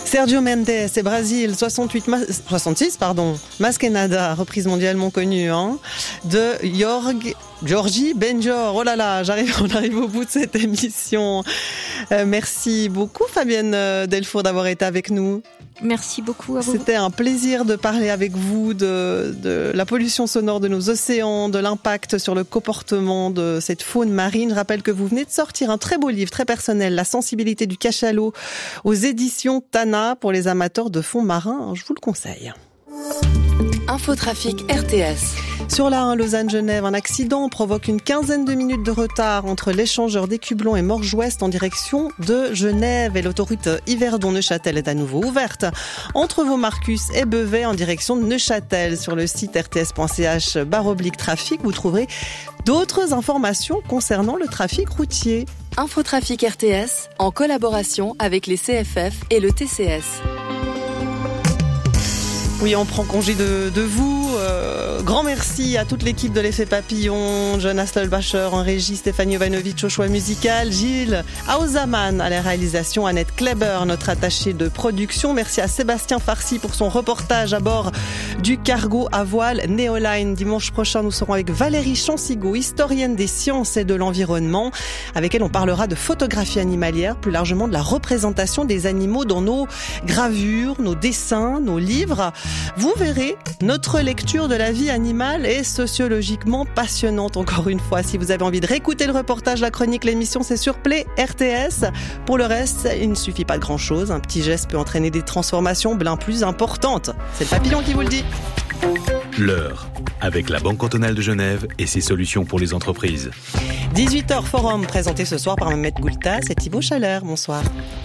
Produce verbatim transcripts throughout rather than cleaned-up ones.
Sergio Mendes et Brésil, soixante-huit, soixante-six, pardon, Masquenada, reprise mondialement connue, hein, de Jorg, Georgie Benjor. Oh là là, j'arrive, on arrive au bout de cette émission. Euh, merci beaucoup Fabienne Delfour d'avoir été avec nous. Merci beaucoup à vous. C'était un plaisir de parler avec vous de, de la pollution sonore de nos océans, de l'impact sur le comportement de cette faune marine. Je rappelle que vous venez de sortir un très beau livre, très personnel, La sensibilité du cachalot, aux éditions Tana, pour les amateurs de fonds marins. Je vous le conseille. Infotrafic R T S. Sur la un Lausanne-Genève, un accident provoque une quinzaine de minutes de retard entre l'échangeur d'Écublon et Morges-Ouest en direction de Genève, et l'autoroute Yverdon-Neuchâtel est à nouveau ouverte entre Vaux-Marcus et Beauvais en direction de Neuchâtel. Sur le site r t s point c h barre oblique trafic, vous trouverez d'autres informations concernant le trafic routier. Infotrafic R T S en collaboration avec les C F F et le T C S. Oui, on prend congé de, de vous. Euh, grand merci à toute l'équipe de l'Effet Papillon, John Astelbacher en régie, Stéphanie Jovanovic au choix musical, Gilles Hausaman à la réalisation, Annette Kleber, notre attachée de production. Merci à Sébastien Farcy pour son reportage à bord du cargo à voile Neoline. Dimanche prochain, nous serons avec Valérie Chansigo, historienne des sciences et de l'environnement. Avec elle, on parlera de photographie animalière, plus largement de la représentation des animaux dans nos gravures, nos dessins, nos livres. Vous verrez, notre lecture de la vie animale est sociologiquement passionnante, encore une fois. Si vous avez envie de réécouter le reportage, la chronique, l'émission, c'est sur Play R T S. Pour le reste, il ne suffit pas de grand-chose. Un petit geste peut entraîner des transformations bien plus importantes. C'est le papillon qui vous le dit. L'heure, avec la Banque cantonale de Genève et ses solutions pour les entreprises. dix-huit heures Forum, présenté ce soir par Mehmet Goultas et Thibaut Chalère. Bonsoir.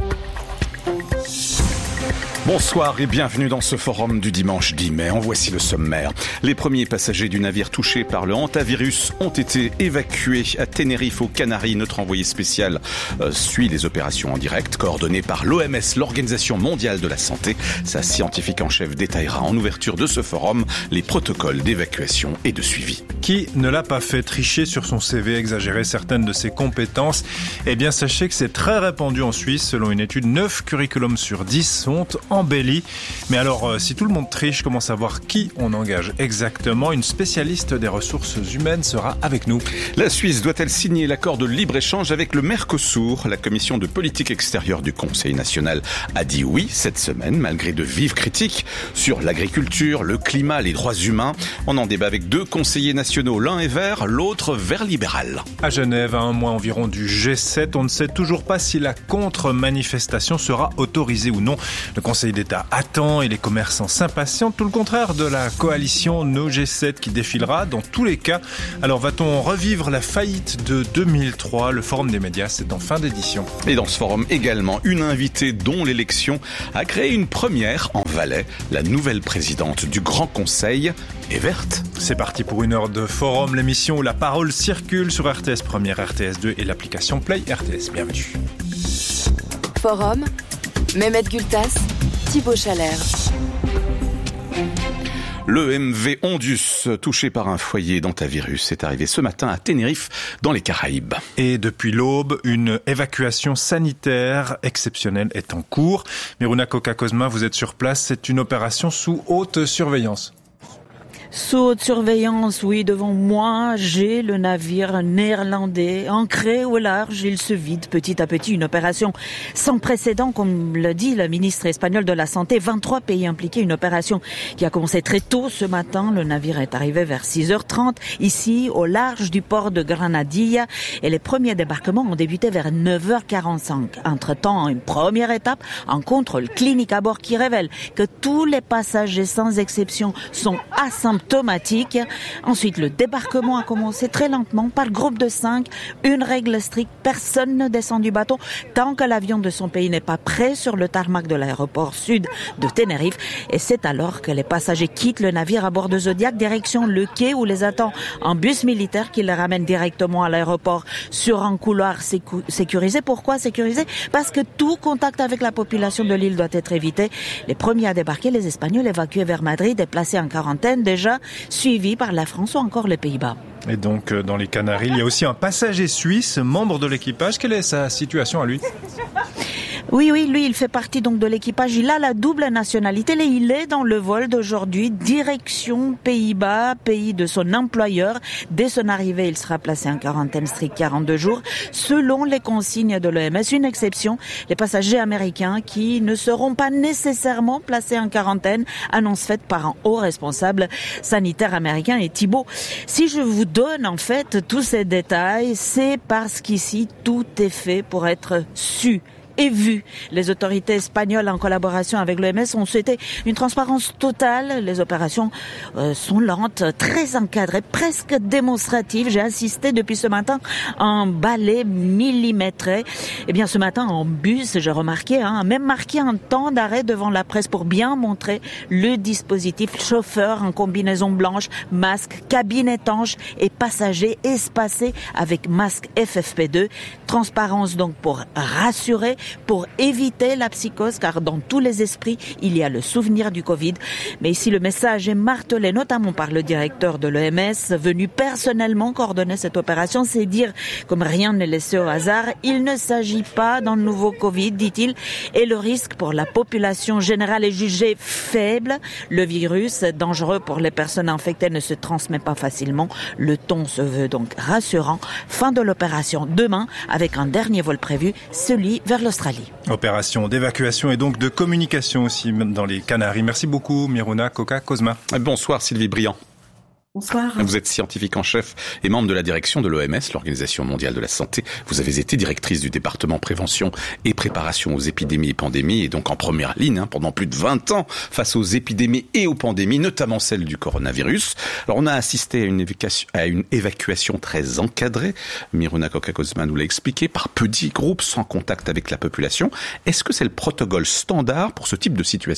Bonsoir et bienvenue dans ce forum du dimanche dix mai. En voici le sommaire. Les premiers passagers du navire touché par le hantavirus ont été évacués à Tenerife aux Canaries. Notre envoyé spécial euh, suit les opérations en direct coordonnées par l'O M S, l'Organisation mondiale de la santé. Sa scientifique en chef détaillera en ouverture de ce forum les protocoles d'évacuation et de suivi. Qui ne l'a pas fait tricher sur son C V, exagérer certaines de ses compétences? Eh bien, sachez que c'est très répandu en Suisse. Selon une étude, neuf curriculums sur dix sont embellis. Mais alors, euh, si tout le monde triche, comment savoir qui on engage exactement? Une spécialiste des ressources humaines sera avec nous. La Suisse doit-elle signer l'accord de libre-échange avec le Mercosur? La commission de politique extérieure du Conseil national a dit oui cette semaine, malgré de vives critiques sur l'agriculture, le climat, les droits humains. On en débat avec deux conseillers nationaux. L'un est vert, l'autre vert libéral. À Genève, à un mois environ du G sept, on ne sait toujours pas si la contre-manifestation sera autorisée ou non. Le Conseil d'État attend et les commerçants s'impatientent. Tout le contraire de la coalition No G sept qui défilera dans tous les cas. Alors va-t-on revivre la faillite de deux mille trois? Le Forum des médias, c'est en fin d'édition. Et dans ce forum également, une invitée dont l'élection a créé une première en Valais. La nouvelle présidente du Grand Conseil est verte. C'est parti pour une heure de forum, l'émission où la parole circule sur R T S Première, R T S deux et l'application Play R T S. Bienvenue. Forum, Mehmet Goultas, Thibaut Chalère. Le M V Ondus, touché par un foyer d'hantavirus, est arrivé ce matin à Tenerife, dans les Caraïbes. Et depuis l'aube, une évacuation sanitaire exceptionnelle est en cours. Miruna Coca-Cosma, vous êtes sur place. C'est une opération sous haute surveillance. Sous haute surveillance, oui, devant moi, j'ai le navire néerlandais ancré au large. Il se vide petit à petit, une opération sans précédent, comme le dit le ministre espagnol de la Santé. vingt-trois pays impliqués, une opération qui a commencé très tôt ce matin. Le navire est arrivé vers six heures trente, ici, au large du port de Granadilla. Et les premiers débarquements ont débuté vers neuf heures quarante-cinq. Entre-temps, une première étape, un contrôle clinique à bord qui révèle que tous les passagers, sans exception, sont asymptomatiques. Automatique. Ensuite, le débarquement a commencé très lentement par groupe de cinq. Une règle stricte, personne ne descend du bateau tant que l'avion de son pays n'est pas prêt sur le tarmac de l'aéroport sud de Tenerife. Et c'est alors que les passagers quittent le navire à bord de Zodiac, direction le quai où les attend un bus militaire qui les ramène directement à l'aéroport sur un couloir sécu- sécurisé. Pourquoi sécurisé? Parce que tout contact avec la population de l'île doit être évité. Les premiers à débarquer, les Espagnols évacués vers Madrid et placés en quarantaine déjà, suivi par la France ou encore les Pays-Bas. Et donc, dans les Canaries, il y a aussi un passager suisse, membre de l'équipage. Quelle est sa situation à lui ? Oui, oui, lui, il fait partie donc de l'équipage. Il a la double nationalité et il est dans le vol d'aujourd'hui, direction Pays-Bas, pays de son employeur. Dès son arrivée, il sera placé en quarantaine stricte quarante-deux jours, selon les consignes de l'O M S. Une exception, les passagers américains qui ne seront pas nécessairement placés en quarantaine, annonce faite par un haut responsable sanitaire américain. Et Thibault, si je vous donne en fait tous ces détails, c'est parce qu'ici, tout est fait pour être su et vu. Les autorités espagnoles, en collaboration avec l'O M S, ont souhaité une transparence totale. Les opérations euh, sont lentes, très encadrées, presque démonstratives. J'ai assisté depuis ce matin à un balai millimétré. Eh bien, ce matin, en bus, j'ai remarqué, hein, même marqué un temps d'arrêt devant la presse pour bien montrer le dispositif. Chauffeur en combinaison blanche, masque, cabine étanche et passagers espacés avec masque F F P deux. Transparence donc pour rassurer, pour éviter la psychose, car dans tous les esprits, il y a le souvenir du Covid. Mais ici, le message est martelé, notamment par le directeur de l'O M S, venu personnellement coordonner cette opération. C'est dire, comme rien n'est laissé au hasard, il ne s'agit pas d'un nouveau Covid, dit-il, et le risque pour la population générale est jugé faible. Le virus, dangereux pour les personnes infectées, ne se transmet pas facilement. Le ton se veut donc rassurant. Fin de l'opération demain, avec un dernier vol prévu, celui vers l'Australie. Opération d'évacuation et donc de communication aussi dans les Canaries. Merci beaucoup Miruna Koka-Kozma. Bonsoir Sylvie Briand. Bonsoir. Vous êtes scientifique en chef et membre de la direction de l'O M S, l'Organisation mondiale de la santé. Vous avez été directrice du département prévention et préparation aux épidémies et pandémies, et donc en première ligne hein, pendant plus de vingt ans face aux épidémies et aux pandémies, notamment celle du coronavirus. Alors on a assisté à une évacuation, à une évacuation très encadrée. Miruna Koka-Kozma nous l'a expliqué, par petits groupes, sans contact avec la population. Est-ce que c'est le protocole standard pour ce type de situation ?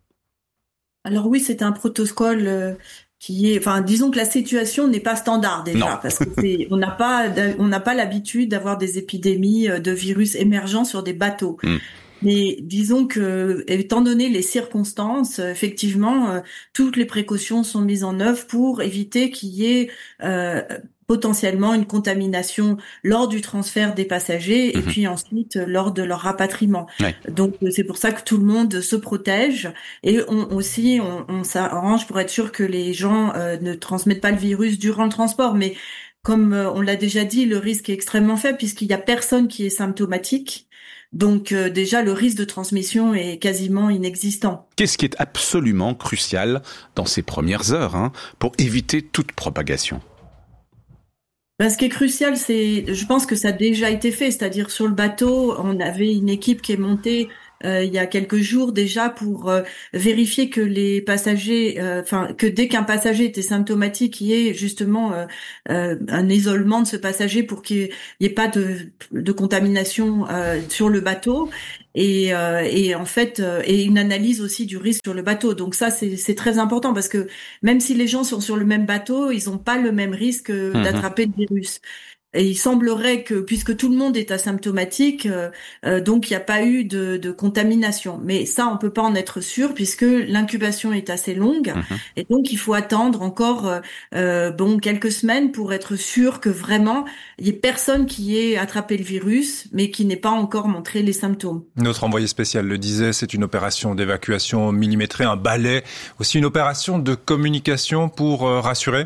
Alors oui, c'est un protocole euh, qui est, enfin, disons que la situation n'est pas standard déjà, non. parce que c'est, on n'a pas, on n'a pas l'habitude d'avoir des épidémies de virus émergents sur des bateaux. Mm. Mais disons que, étant donné les circonstances, effectivement, euh, toutes les précautions sont mises en œuvre pour éviter qu'il y ait euh, potentiellement une contamination lors du transfert des passagers, mmh. et puis ensuite lors de leur rapatriement. Ouais. Donc c'est pour ça que tout le monde se protège, et on aussi on, on s'arrange pour être sûr que les gens euh, ne transmettent pas le virus durant le transport. Mais comme euh, on l'a déjà dit, le risque est extrêmement faible puisqu'il y a personne qui est symptomatique. Donc euh, déjà, le risque de transmission est quasiment inexistant. Qu'est-ce qui est absolument crucial dans ces premières heures hein, pour éviter toute propagation ? Ben, ce qui est crucial, c'est, je pense que ça a déjà été fait, c'est-à-dire sur le bateau, on avait une équipe qui est montée euh, il y a quelques jours déjà pour euh, vérifier que les passagers, enfin euh, que dès qu'un passager était symptomatique, il y ait justement euh, euh, un isolement de ce passager pour qu'il n'y ait pas de, de contamination euh, sur le bateau. Et, euh, et en fait, euh, et une analyse aussi du risque sur le bateau. Donc ça, c'est, c'est très important parce que même si les gens sont sur le même bateau, ils n'ont pas le même risque mmh. d'attraper le virus. Et il semblerait que, puisque tout le monde est asymptomatique, euh, euh, donc il n'y a pas eu de, de contamination. Mais ça, on peut pas en être sûr puisque l'incubation est assez longue, mmh. et donc il faut attendre encore euh, bon quelques semaines pour être sûr que vraiment il y ait personne qui ait attrapé le virus, mais qui n'ait pas encore montré les symptômes. Notre envoyé spécial le disait, c'est une opération d'évacuation millimétrée, un balai, aussi une opération de communication pour euh, rassurer.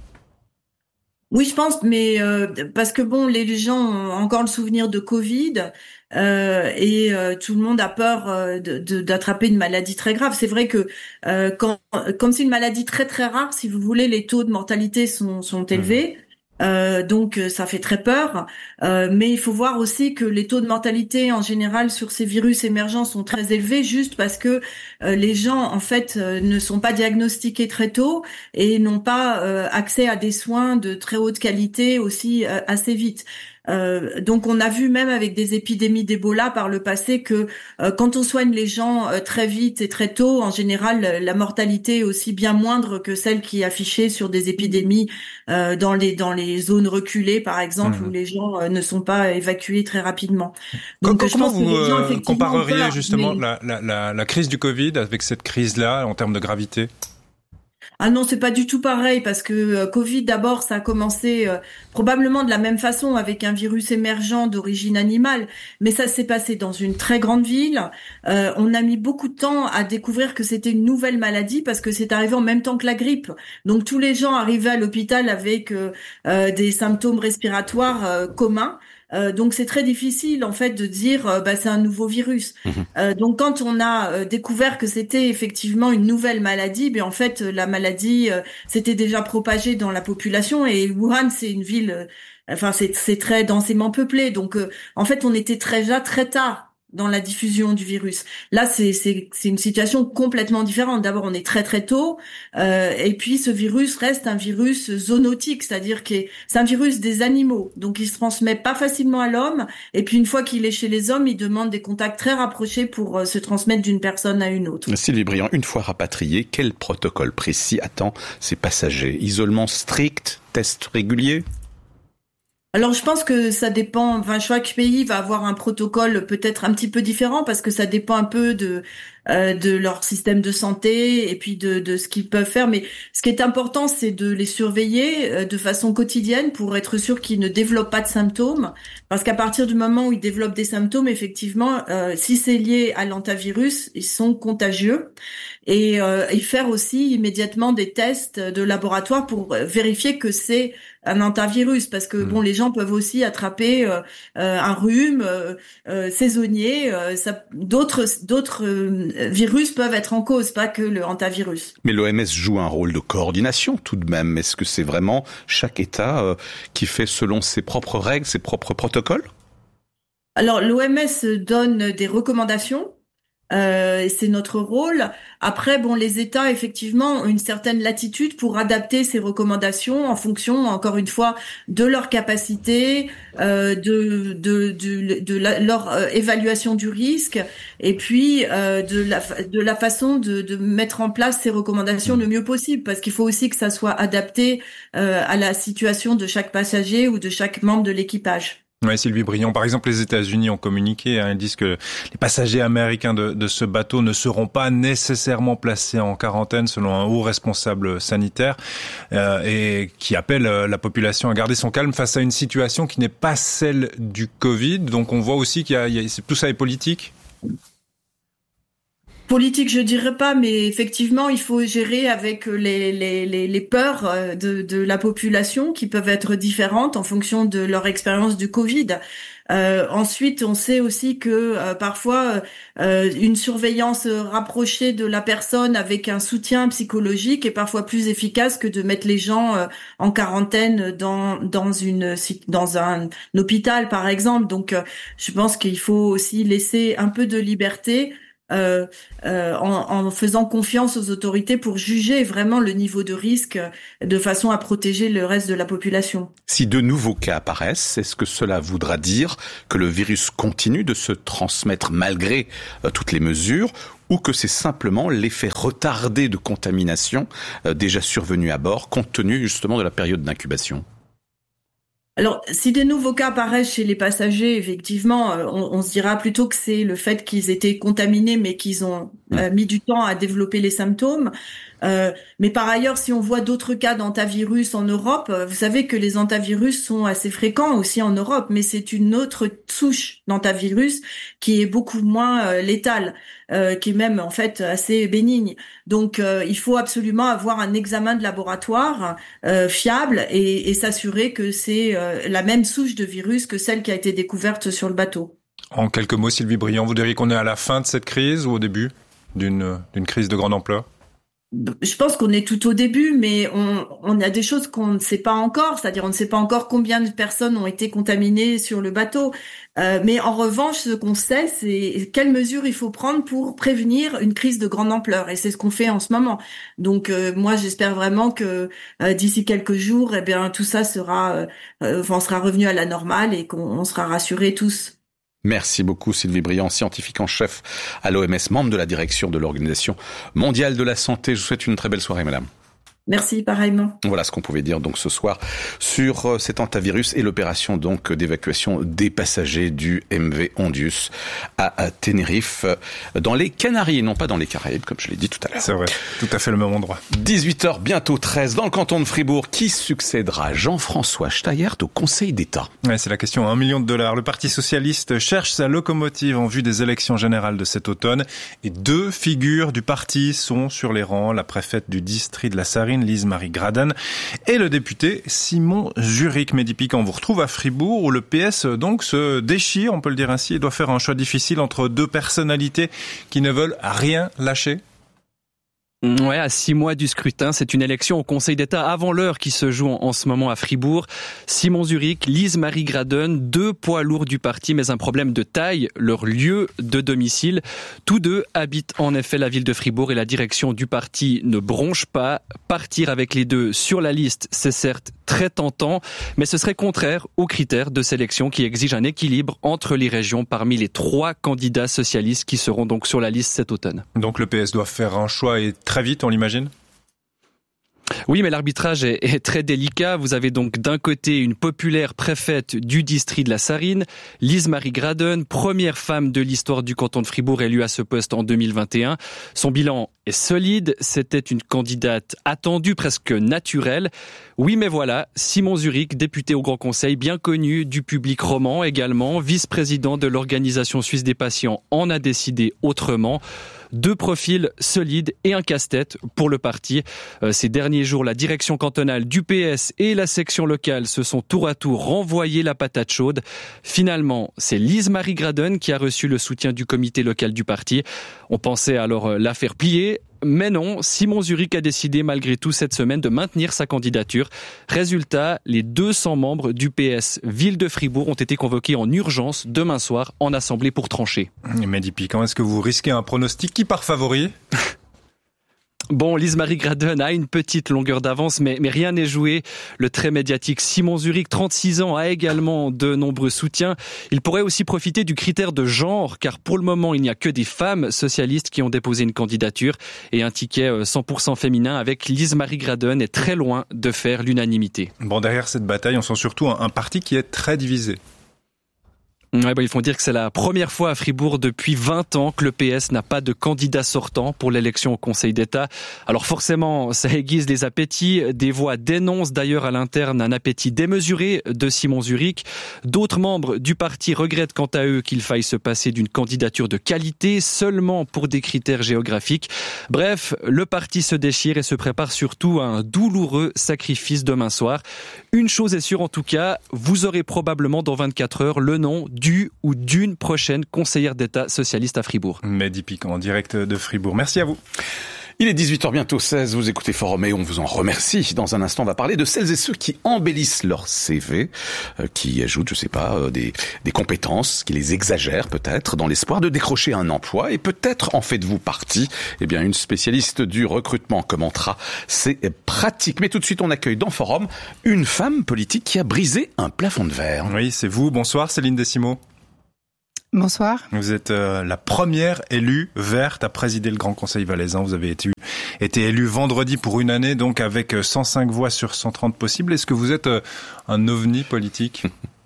Oui, je pense, mais euh, parce que bon, les gens ont encore le souvenir de Covid euh, et euh, tout le monde a peur euh, de, de, d'attraper une maladie très grave. C'est vrai que euh, quand, comme c'est une maladie très très rare, si vous voulez, les taux de mortalité sont, sont élevés. Mmh. Euh, donc ça fait très peur, euh, mais il faut voir aussi que les taux de mortalité en général sur ces virus émergents sont très élevés, juste parce que euh, les gens en fait euh, ne sont pas diagnostiqués très tôt et n'ont pas euh, accès à des soins de très haute qualité aussi euh, assez vite. Euh, donc on a vu même avec des épidémies d'Ebola par le passé que euh, quand on soigne les gens euh, très vite et très tôt, en général la mortalité est aussi bien moindre que celle qui est affichée sur des épidémies euh, dans les dans les zones reculées par exemple, mmh. où les gens euh, ne sont pas évacués très rapidement. Donc comment, je pense comment que vous gens, compareriez peur, justement mais... la, la, la, la crise du Covid avec cette crise-là en termes de gravité ? Ah non, c'est pas du tout pareil parce que euh, Covid, d'abord, ça a commencé euh, probablement de la même façon avec un virus émergent d'origine animale, mais ça s'est passé dans une très grande ville. Euh, on a mis beaucoup de temps à découvrir que c'était une nouvelle maladie parce que c'est arrivé en même temps que la grippe. Donc tous les gens arrivaient à l'hôpital avec euh, euh, des symptômes respiratoires euh, communs. Euh, donc c'est très difficile en fait de dire euh, bah c'est un nouveau virus. Mmh. Euh, donc quand on a euh, découvert que c'était effectivement une nouvelle maladie, ben en fait la maladie euh, s'était déjà propagée dans la population et Wuhan c'est une ville, euh, enfin c'est c'est très densément peuplé. Donc euh, en fait on était très déjà très tard dans la diffusion du virus. Là, c'est c'est c'est une situation complètement différente. D'abord, on est très très tôt, euh, et puis ce virus reste un virus zoonotique, c'est-à-dire que c'est un virus des animaux, donc il se transmet pas facilement à l'homme. Et puis une fois qu'il est chez les hommes, il demande des contacts très rapprochés pour euh, se transmettre d'une personne à une autre. Sylvie Briand, une fois rapatriés, quel protocole précis attend ces passagers? Isolement strict, tests réguliers? Alors je pense que ça dépend, enfin chaque pays va avoir un protocole peut-être un petit peu différent parce que ça dépend un peu de euh, de leur système de santé et puis de de ce qu'ils peuvent faire, mais ce qui est important c'est de les surveiller euh, de façon quotidienne pour être sûr qu'ils ne développent pas de symptômes, parce qu'à partir du moment où ils développent des symptômes, effectivement euh, si c'est lié à l'hantavirus, ils sont contagieux. Et, euh, et faire aussi immédiatement des tests de laboratoire pour vérifier que c'est un hantavirus, parce que mmh. bon, les gens peuvent aussi attraper euh, euh, un rhume euh, euh, saisonnier. Euh, ça, d'autres d'autres euh, virus peuvent être en cause, pas que le hantavirus. Mais l'O M S joue un rôle de coordination tout de même. Est-ce que c'est vraiment chaque État euh, qui fait selon ses propres règles, ses propres protocoles? Alors l'O M S donne des recommandations. Euh, c'est notre rôle. Après, bon, les États effectivement ont une certaine latitude pour adapter ces recommandations en fonction, encore une fois, de leur capacité, euh, de de de, de la, leur euh, évaluation du risque, et puis euh, de la de la façon de, de mettre en place ces recommandations le mieux possible, parce qu'il faut aussi que ça soit adapté euh, à la situation de chaque passager ou de chaque membre de l'équipage. Oui, Sylvie Briand. Par exemple, les États-Unis ont communiqué, hein, ils disent que les passagers américains de, de ce bateau ne seront pas nécessairement placés en quarantaine selon un haut responsable sanitaire euh, et qui appelle la population à garder son calme face à une situation qui n'est pas celle du Covid. Donc on voit aussi qu'il y a, il y a tout ça est politique. Politique, je dirais pas, mais effectivement, il faut gérer avec les les les, les peurs de de la population qui peuvent être différentes en fonction de leur expérience du Covid. Euh, ensuite, on sait aussi que euh, parfois euh, une surveillance rapprochée de la personne avec un soutien psychologique est parfois plus efficace que de mettre les gens euh, en quarantaine dans dans une dans un, un hôpital, par exemple. Donc, euh, je pense qu'il faut aussi laisser un peu de liberté. Euh, euh, en, en faisant confiance aux autorités pour juger vraiment le niveau de risque de façon à protéger le reste de la population. Si de nouveaux cas apparaissent, est-ce que cela voudra dire que le virus continue de se transmettre malgré euh, toutes les mesures, ou que c'est simplement l'effet retardé de contamination euh, déjà survenu à bord, compte tenu justement de la période d'incubation ? Alors, si des nouveaux cas apparaissent chez les passagers, effectivement, on, on se dira plutôt que c'est le fait qu'ils étaient contaminés, mais qu'ils ont euh, mis du temps à développer les symptômes. Euh, mais par ailleurs, si on voit d'autres cas d'hantavirus en Europe, vous savez que les hantavirus sont assez fréquents aussi en Europe, mais c'est une autre souche d'hantavirus qui est beaucoup moins euh, létale, euh, qui est même en fait assez bénigne. Donc, euh, il faut absolument avoir un examen de laboratoire euh, fiable et, et s'assurer que c'est euh, la même souche de virus que celle qui a été découverte sur le bateau. En quelques mots, Sylvie Briand, vous diriez qu'on est à la fin de cette crise ou au début d'une, d'une crise de grande ampleur ? Je pense qu'on est tout au début, mais on, on a des choses qu'on ne sait pas encore, c'est-à-dire on ne sait pas encore combien de personnes ont été contaminées sur le bateau. Euh, mais en revanche, ce qu'on sait, c'est quelles mesures il faut prendre pour prévenir une crise de grande ampleur, et c'est ce qu'on fait en ce moment. Donc euh, moi, j'espère vraiment que euh, d'ici quelques jours, eh bien tout ça sera, euh, on sera revenu à la normale et qu'on on sera rassurés tous. Merci beaucoup Sylvie Briand, scientifique en chef à l'O M S, membre de la direction de l'Organisation mondiale de la santé. Je vous souhaite une très belle soirée, madame. Merci, pareillement. Voilà ce qu'on pouvait dire donc ce soir sur cet hantavirus et l'opération donc d'évacuation des passagers du M V Ondius à Tenerife, dans les Canaries et non pas dans les Caraïbes, comme je l'ai dit tout à l'heure. C'est vrai, tout à fait le même endroit. dix-huit heures, bientôt treize, dans le canton de Fribourg, qui succédera Jean-François Steyert au Conseil d'État? Ouais, c'est la question à un million de dollars. Le Parti socialiste cherche sa locomotive en vue des élections générales de cet automne et deux figures du parti sont sur les rangs, la préfète du district de la Sarine, Lise-Marie Graden, et le député Simon Zurich. Mehdi Piquant, on vous retrouve à Fribourg où le P S donc se déchire, on peut le dire ainsi, et doit faire un choix difficile entre deux personnalités qui ne veulent rien lâcher. Ouais, à six mois du scrutin, c'est une élection au Conseil d'État avant l'heure qui se joue en ce moment à Fribourg. Simon Zurich, Lise-Marie Graden, deux poids lourds du parti, mais un problème de taille, leur lieu de domicile. Tous deux habitent en effet la ville de Fribourg et la direction du parti ne bronche pas. Partir avec les deux sur la liste, c'est certes très tentant, mais ce serait contraire aux critères de sélection qui exigent un équilibre entre les régions parmi les trois candidats socialistes qui seront donc sur la liste cet automne. Donc le P S doit faire un choix et très vite, on l'imagine ? Oui, mais l'arbitrage est, est très délicat. Vous avez donc d'un côté une populaire préfète du district de la Sarine, Lise-Marie Graden, première femme de l'histoire du canton de Fribourg élue à ce poste en deux mille vingt et un. Son bilan est solide, c'était une candidate attendue, presque naturelle. Oui, mais voilà, Simon Zurich, député au Grand Conseil, bien connu du public roman également, vice-président de l'Organisation suisse des patients, en a décidé autrement. Deux profils solides et un casse-tête pour le parti. Euh, ces derniers jours, la direction cantonale du P S et la section locale se sont tour à tour renvoyé la patate chaude. Finalement, c'est Lise-Marie Graden qui a reçu le soutien du comité local du parti. On pensait alors euh, la faire plier. Mais non, Simon Zurich a décidé malgré tout cette semaine de maintenir sa candidature. Résultat, les deux cents membres du P S Ville de Fribourg ont été convoqués en urgence demain soir en assemblée pour trancher. Mehdi Piquant, est-ce que vous risquez un pronostic qui part favori ? Bon, Lise-Marie Graden a une petite longueur d'avance, mais, mais rien n'est joué. Le très médiatique Simon Zurich, trente-six ans, a également de nombreux soutiens. Il pourrait aussi profiter du critère de genre, car pour le moment, il n'y a que des femmes socialistes qui ont déposé une candidature et un ticket cent pour cent féminin avec Lise-Marie Graden est très loin de faire l'unanimité. Bon, derrière cette bataille, on sent surtout un, un parti qui est très divisé. Ouais, bah, ils font dire que c'est la première fois à Fribourg depuis vingt ans que le P S n'a pas de candidat sortant pour l'élection au Conseil d'État. Alors forcément, ça aiguise les appétits. Des voix dénoncent d'ailleurs à l'interne un appétit démesuré de Simon Zurich. D'autres membres du parti regrettent quant à eux qu'il faille se passer d'une candidature de qualité seulement pour des critères géographiques. Bref, le parti se déchire et se prépare surtout à un douloureux sacrifice demain soir. Une chose est sûre en tout cas, vous aurez probablement dans vingt-quatre heures le nom du ou d'une prochaine conseillère d'État socialiste à Fribourg. Mehdi Piquant en direct de Fribourg. Merci à vous. Il est dix-huit heures bientôt seize, vous écoutez Forum et on vous en remercie. Dans un instant, on va parler de celles et ceux qui embellissent leur C V, euh, qui ajoutent, je sais pas, euh, des, des compétences, qui les exagèrent peut-être, dans l'espoir de décrocher un emploi. Et peut-être en faites-vous partie. Eh bien, une spécialiste du recrutement commentera ces pratiques. Mais tout de suite, on accueille dans Forum une femme politique qui a brisé un plafond de verre. Oui, c'est vous. Bonsoir, Céline Décimo. Bonsoir. Vous êtes euh, la première élue verte à présider le Grand Conseil valaisan. Vous avez été, été élue vendredi pour une année, donc avec cent cinq voix sur cent trente possibles. Est-ce que vous êtes euh, un ovni politique ?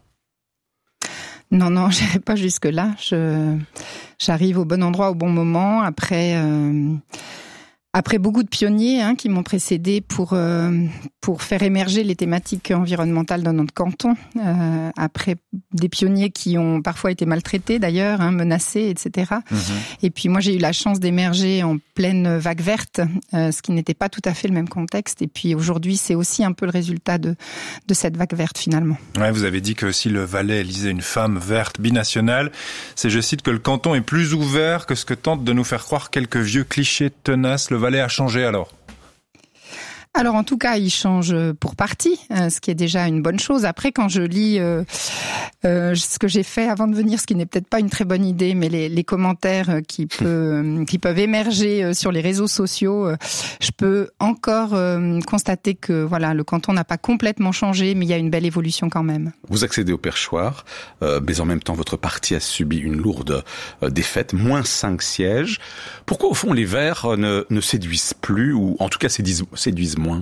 Non, non, je n'irai pas jusque-là. Je, j'arrive au bon endroit au bon moment. Après... Euh... Après beaucoup de pionniers hein, qui m'ont précédé pour euh, pour faire émerger les thématiques environnementales dans notre canton. Euh, après des pionniers qui ont parfois été maltraités d'ailleurs, hein, menacés, et cetera. Mmh. Et puis moi j'ai eu la chance d'émerger en pleine vague verte, euh, ce qui n'était pas tout à fait le même contexte. Et puis aujourd'hui c'est aussi un peu le résultat de de cette vague verte finalement. Ouais, vous avez dit que si le Valais élisait une femme verte binationale, c'est je cite que le canton est plus ouvert que ce que tentent de nous faire croire quelques vieux clichés tenaces. Le Valais a changé alors ? Alors en tout cas, il change pour partie, euh, ce qui est déjà une bonne chose. Après, quand je lis euh, euh, ce que j'ai fait avant de venir, ce qui n'est peut-être pas une très bonne idée, mais les, les commentaires qui, peut, qui peuvent émerger sur les réseaux sociaux, euh, je peux encore euh, constater que voilà, le canton n'a pas complètement changé, mais il y a une belle évolution quand même. Vous accédez au perchoir, euh, mais en même temps, votre parti a subi une lourde euh, défaite, moins cinq sièges. Pourquoi, au fond, les Verts ne, ne séduisent plus, ou en tout cas séduisent, séduisent moins moins ?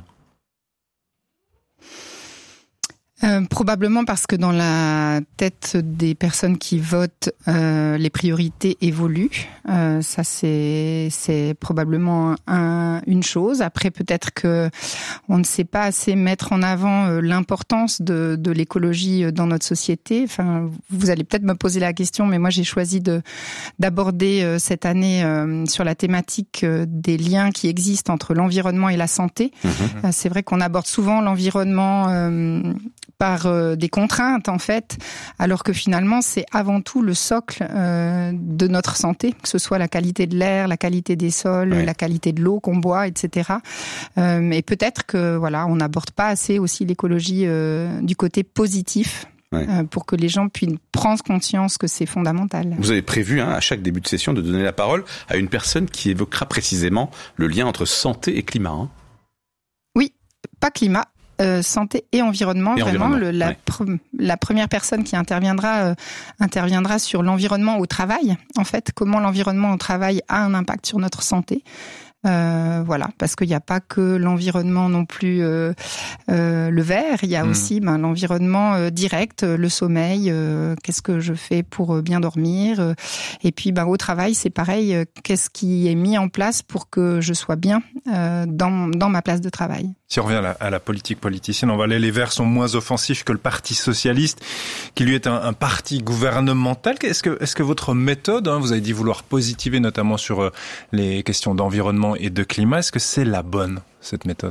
Euh, probablement parce que dans la tête des personnes qui votent, euh, les priorités évoluent. Euh, ça, c'est c'est probablement un, une chose. Après, peut-être que on ne sait pas assez mettre en avant euh, l'importance de, de l'écologie dans notre société. Enfin, vous allez peut-être me poser la question, mais moi, j'ai choisi de d'aborder euh, cette année euh, sur la thématique euh, des liens qui existent entre l'environnement et la santé. Mmh. Euh, c'est vrai qu'on aborde souvent l'environnement euh, par euh, des contraintes en fait, alors que finalement c'est avant tout le socle euh, de notre santé, que ce soit la qualité de l'air, la qualité des sols, oui. la qualité de l'eau qu'on boit, et cetera. Euh, et peut-être que voilà, on n'aborde pas assez aussi l'écologie euh, du côté positif. Oui. Euh, pour que les gens puissent prendre conscience que c'est fondamental. Vous avez prévu hein, à chaque début de session de donner la parole à une personne qui évoquera précisément le lien entre santé et climat. Hein. Oui, pas climat. Euh, santé et environnement, et vraiment environnement, le, la, ouais. pr- la première personne qui interviendra euh, interviendra sur l'environnement au travail. En fait, comment l'environnement au travail a un impact sur notre santé. Euh, voilà, parce qu'il n'y a pas que l'environnement non plus euh, euh, le vert, il y a mmh. aussi ben, l'environnement euh, direct, le sommeil, euh, qu'est-ce que je fais pour bien dormir, euh, et puis ben, au travail c'est pareil, euh, qu'est-ce qui est mis en place pour que je sois bien euh, dans, dans ma place de travail. Si on revient à la, à la politique politicienne, on va aller, les Verts sont moins offensifs que le Parti socialiste, qui lui est un, un parti gouvernemental. Est-ce que, est-ce que votre méthode, hein, vous avez dit vouloir positiver notamment sur euh, les questions d'environnement et de climat, est-ce que c'est la bonne, cette méthode ?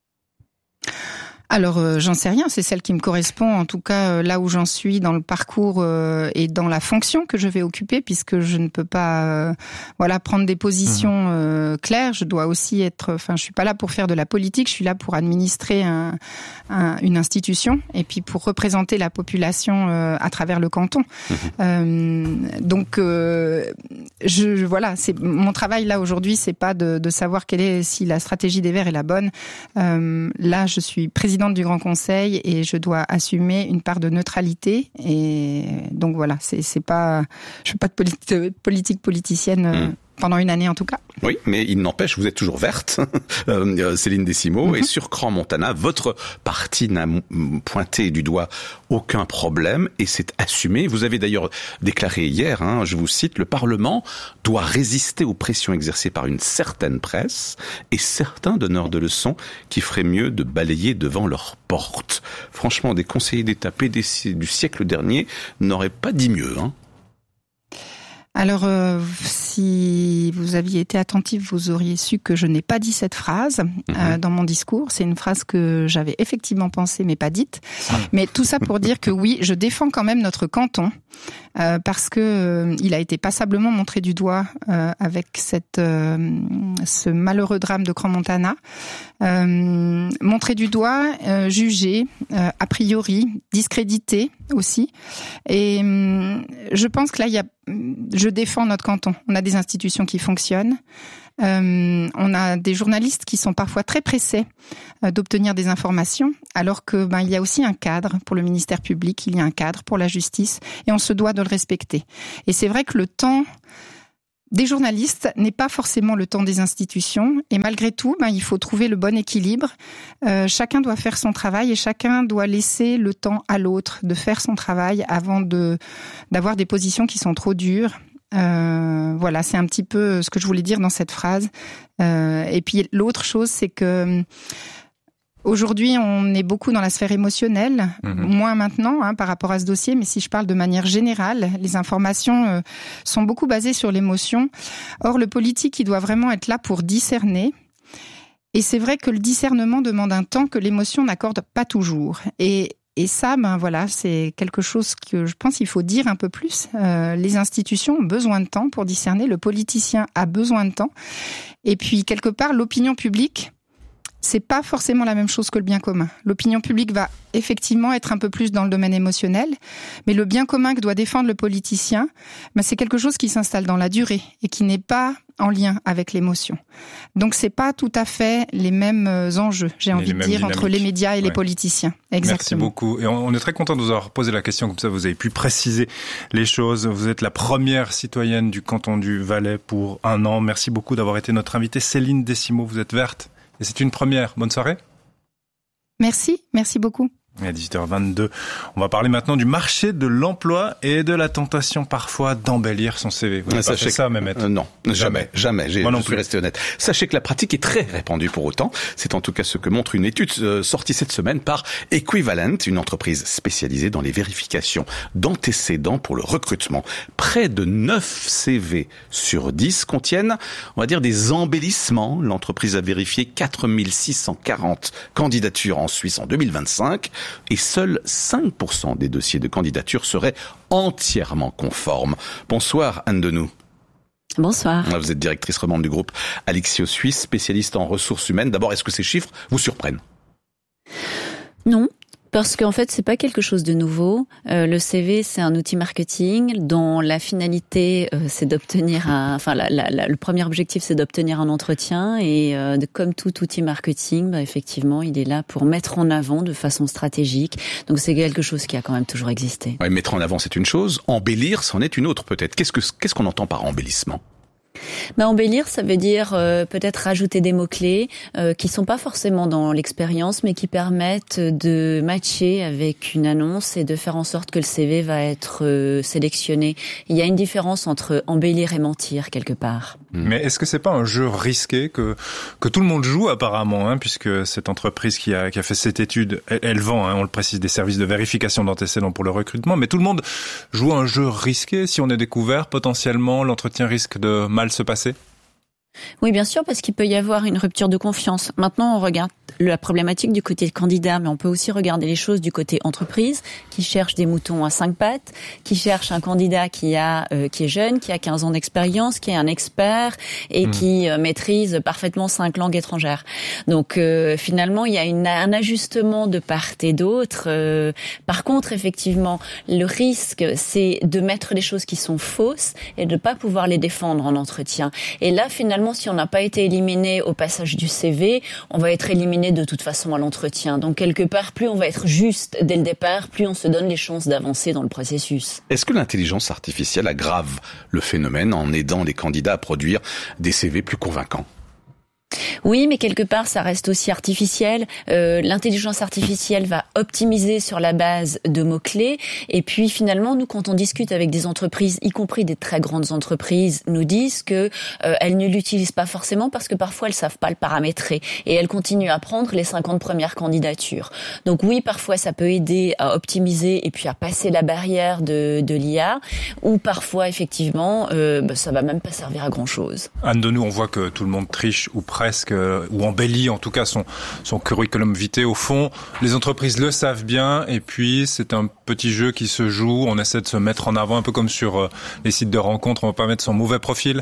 Alors, euh, j'en sais rien, c'est celle qui me correspond, en tout cas euh, là où j'en suis dans le parcours euh, et dans la fonction que je vais occuper, puisque je ne peux pas euh, voilà, prendre des positions euh, claires. Je dois aussi être, enfin, je suis pas là pour faire de la politique, je suis là pour administrer un, un, une institution et puis pour représenter la population euh, à travers le canton. Mmh. Euh, donc, euh, je, voilà, c'est mon travail là aujourd'hui, c'est pas de, de savoir quelle est, si la stratégie des Verts est la bonne. Euh, là, je suis présidente du Grand Conseil et je dois assumer une part de neutralité et donc voilà, c'est c'est pas, je fais pas de politi- politique politicienne euh, mmh. pendant une année en tout cas. Oui, mais il n'empêche, vous êtes toujours verte, euh, Céline Décimo, mmh. et sur Crans-Montana, votre parti n'a pointé du doigt aucun problème et c'est assumé. Vous avez d'ailleurs déclaré hier, hein, je vous cite, le Parlement doit résister aux pressions exercées par une certaine presse et certains donneurs de leçons qui feraient mieux de balayer devant leur porte. Franchement, des conseillers d'État P D C du siècle dernier n'auraient pas dit mieux, hein. Alors, euh, si vous aviez été attentif, vous auriez su que je n'ai pas dit cette phrase mmh. euh, dans mon discours. C'est une phrase que j'avais effectivement pensée, mais pas dite. Mmh. Mais tout ça pour dire que oui, je défends quand même notre canton, euh, parce que euh, il a été passablement montré du doigt euh, avec cette euh, ce malheureux drame de Crans-Montana. Euh, montré du doigt, euh, jugé, euh, a priori, discrédité aussi. Et euh, je pense que là, il y a je défends notre canton. On a des institutions qui fonctionnent. Euh, on a des journalistes qui sont parfois très pressés euh, d'obtenir des informations, alors que ben il y a aussi un cadre pour le ministère public, il y a un cadre pour la justice, et on se doit de le respecter. Et c'est vrai que le temps des journalistes n'est pas forcément le temps des institutions, et malgré tout, ben, il faut trouver le bon équilibre. Euh, chacun doit faire son travail et chacun doit laisser le temps à l'autre de faire son travail avant de d'avoir des positions qui sont trop dures. Euh, voilà, c'est un petit peu ce que je voulais dire dans cette phrase. Euh, et puis l'autre chose, c'est que aujourd'hui, on est beaucoup dans la sphère émotionnelle, mmh. moins maintenant hein, par rapport à ce dossier, mais si je parle de manière générale, les informations euh, sont beaucoup basées sur l'émotion. Or, le politique, il doit vraiment être là pour discerner. Et c'est vrai que le discernement demande un temps que l'émotion n'accorde pas toujours. Et Et ça, ben voilà, c'est quelque chose que je pense qu'il faut dire un peu plus. Euh, les institutions ont besoin de temps pour discerner, le politicien a besoin de temps. Et puis, quelque part, l'opinion publique, c'est pas forcément la même chose que le bien commun. L'opinion publique va effectivement être un peu plus dans le domaine émotionnel, mais le bien commun que doit défendre le politicien, ben c'est quelque chose qui s'installe dans la durée et qui n'est pas en lien avec l'émotion. Donc c'est pas tout à fait les mêmes enjeux, j'ai mais envie de dire, dynamiques. Entre les médias et ouais. les politiciens. Exactement. Merci beaucoup. Et on est très content de vous avoir posé la question, comme ça vous avez pu préciser les choses. Vous êtes la première citoyenne du canton du Valais pour un an. Merci beaucoup d'avoir été notre invitée. Céline Décimo, vous êtes verte Et c'est une première. Bonne soirée. Merci, merci beaucoup. À dix-huit heures vingt-deux, on va parler maintenant du marché de l'emploi et de la tentation parfois d'embellir son C V. Vous n'avez pas fait ça, Mehmet ? euh, Non, jamais, jamais. jamais. J'ai, Moi non je suis plus. resté honnête. Sachez que la pratique est très répandue pour autant. C'est en tout cas ce que montre une étude euh, sortie cette semaine par Equivalent, une entreprise spécialisée dans les vérifications d'antécédents pour le recrutement. Près de neuf C V sur dix contiennent, on va dire, des embellissements. L'entreprise a vérifié quatre mille six cent quarante candidatures en Suisse en deux mille vingt-cinq. Et seuls cinq pour cent des dossiers de candidature seraient entièrement conformes. Bonsoir Anne Denou. Bonsoir. Vous êtes directrice romande du groupe Alixio Suisse, spécialiste en ressources humaines. D'abord, est-ce que ces chiffres vous surprennent ? Non. Parce qu'en fait, c'est pas quelque chose de nouveau. Euh, le C V, c'est un outil marketing dont la finalité, euh, c'est d'obtenir un. Enfin, la, la, la, le premier objectif, c'est d'obtenir un entretien. Et euh, de, comme tout outil marketing, bah, effectivement, il est là pour mettre en avant de façon stratégique. Donc, c'est quelque chose qui a quand même toujours existé. Ouais, mettre en avant, c'est une chose. Embellir, c'en est une autre, peut-être. Qu'est-ce que qu'est-ce qu'on entend par embellissement ? Bah, embellir, ça veut dire euh, peut-être rajouter des mots-clés euh, qui sont pas forcément dans l'expérience, mais qui permettent de matcher avec une annonce et de faire en sorte que le C V va être euh, sélectionné. Il y a une différence entre embellir et mentir quelque part. Mais est-ce que c'est pas un jeu risqué que que tout le monde joue apparemment, hein, puisque cette entreprise qui a qui a fait cette étude, elle, elle vend, hein, on le précise, des services de vérification d'antécédents pour le recrutement, mais tout le monde joue un jeu risqué. Si on est découvert, potentiellement, l'entretien risque de mal se passer. Oui, bien sûr, parce qu'il peut y avoir une rupture de confiance. Maintenant, on regarde la problématique du côté candidat, mais on peut aussi regarder les choses du côté entreprise, qui cherche des moutons à cinq pattes, qui cherche un candidat qui a euh, qui est jeune, qui a quinze ans d'expérience, qui est un expert et mmh. qui euh, maîtrise parfaitement cinq langues étrangères. Donc, euh, finalement, il y a une, un ajustement de part et d'autre. Euh, par contre, effectivement, le risque, c'est de mettre des choses qui sont fausses et de ne pas pouvoir les défendre en entretien. Et là, finalement, si on n'a pas été éliminé au passage du C V, on va être éliminé de toute façon à l'entretien. Donc quelque part, plus on va être juste dès le départ, plus on se donne les chances d'avancer dans le processus. Est-ce que l'intelligence artificielle aggrave le phénomène en aidant les candidats à produire des C V plus convaincants ? Oui, mais quelque part, ça reste aussi artificiel. Euh, l'intelligence artificielle va optimiser sur la base de mots-clés. Et puis, finalement, nous, quand on discute avec des entreprises, y compris des très grandes entreprises, nous disent que euh, elles ne l'utilisent pas forcément parce que parfois, elles savent pas le paramétrer. Et elles continuent à prendre les cinquante premières candidatures. Donc oui, parfois, ça peut aider à optimiser et puis à passer la barrière de, de l'I A. Ou parfois, effectivement, euh, bah, ça va même pas servir à grand-chose. Anne Denou, on voit que tout le monde triche ou presque, ou embellit en tout cas son, son curriculum vitae. Au fond, les entreprises le savent bien, et puis c'est un petit jeu qui se joue, on essaie de se mettre en avant, un peu comme sur euh, les sites de rencontres, on va pas mettre son mauvais profil.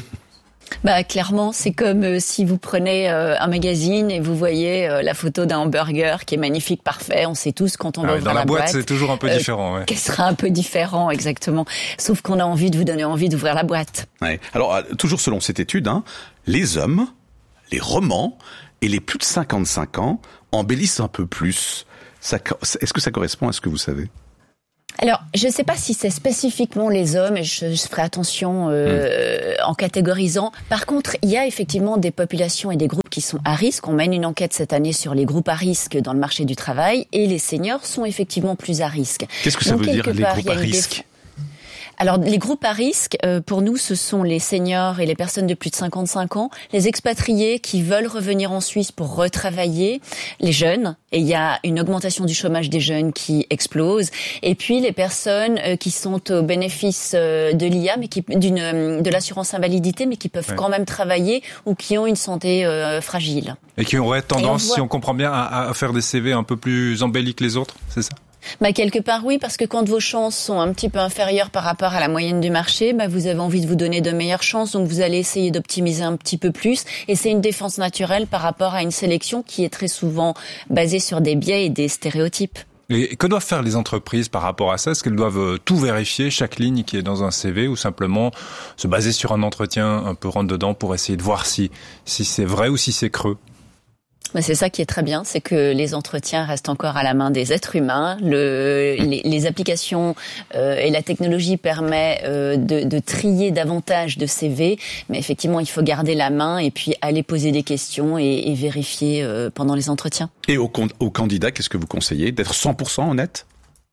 Bah clairement, c'est comme euh, si vous prenez euh, un magazine et vous voyez euh, la photo d'un hamburger qui est magnifique, parfait. On sait tous quand on ah va oui, ouvrir dans la, la boîte, boîte, c'est toujours un peu euh, différent. Ouais. Qu'elle sera un peu différent, exactement. Sauf qu'on a envie de vous donner envie d'ouvrir la boîte. Ouais. Alors euh, toujours selon cette étude, hein, les hommes, les romans et les plus de cinquante-cinq ans embellissent un peu plus. Ça, est-ce que ça correspond à ce que vous savez ? Alors, je ne sais pas si c'est spécifiquement les hommes, et je, je ferai attention euh, mmh. en catégorisant. Par contre, il y a effectivement des populations et des groupes qui sont à risque. On mène une enquête cette année sur les groupes à risque dans le marché du travail, et les seniors sont effectivement plus à risque. Qu'est-ce que ça Donc, veut dire, les part, groupes à risque déf- Alors, les groupes à risque, euh, pour nous, ce sont les seniors et les personnes de plus de cinquante-cinq ans, les expatriés qui veulent revenir en Suisse pour retravailler, les jeunes, et il y a une augmentation du chômage des jeunes qui explose, et puis les personnes euh, qui sont au bénéfice euh, de l'I A, mais qui d'une euh, de l'assurance invalidité, mais qui peuvent ouais. quand même travailler ou qui ont une santé euh, fragile. Et qui auraient tendance, on voit... si on comprend bien, à, à faire des C V un peu plus embellis que les autres, c'est ça ? Bah quelque part oui, parce que quand vos chances sont un petit peu inférieures par rapport à la moyenne du marché, bah vous avez envie de vous donner de meilleures chances, donc vous allez essayer d'optimiser un petit peu plus, et c'est une défense naturelle par rapport à une sélection qui est très souvent basée sur des biais et des stéréotypes. Et que doivent faire les entreprises par rapport à ça ? Est-ce qu'elles doivent tout vérifier, chaque ligne qui est dans un C V, ou simplement se baser sur un entretien un peu rentre dedans pour essayer de voir si si c'est vrai ou si c'est creux ? Mais c'est ça qui est très bien, c'est que les entretiens restent encore à la main des êtres humains. Le, les, les applications euh, et la technologie permet euh, de, de trier davantage de C V, mais effectivement, il faut garder la main et puis aller poser des questions et, et vérifier euh, pendant les entretiens. Et aux, aux candidats, qu'est-ce que vous conseillez ? D'être cent pour cent honnête ?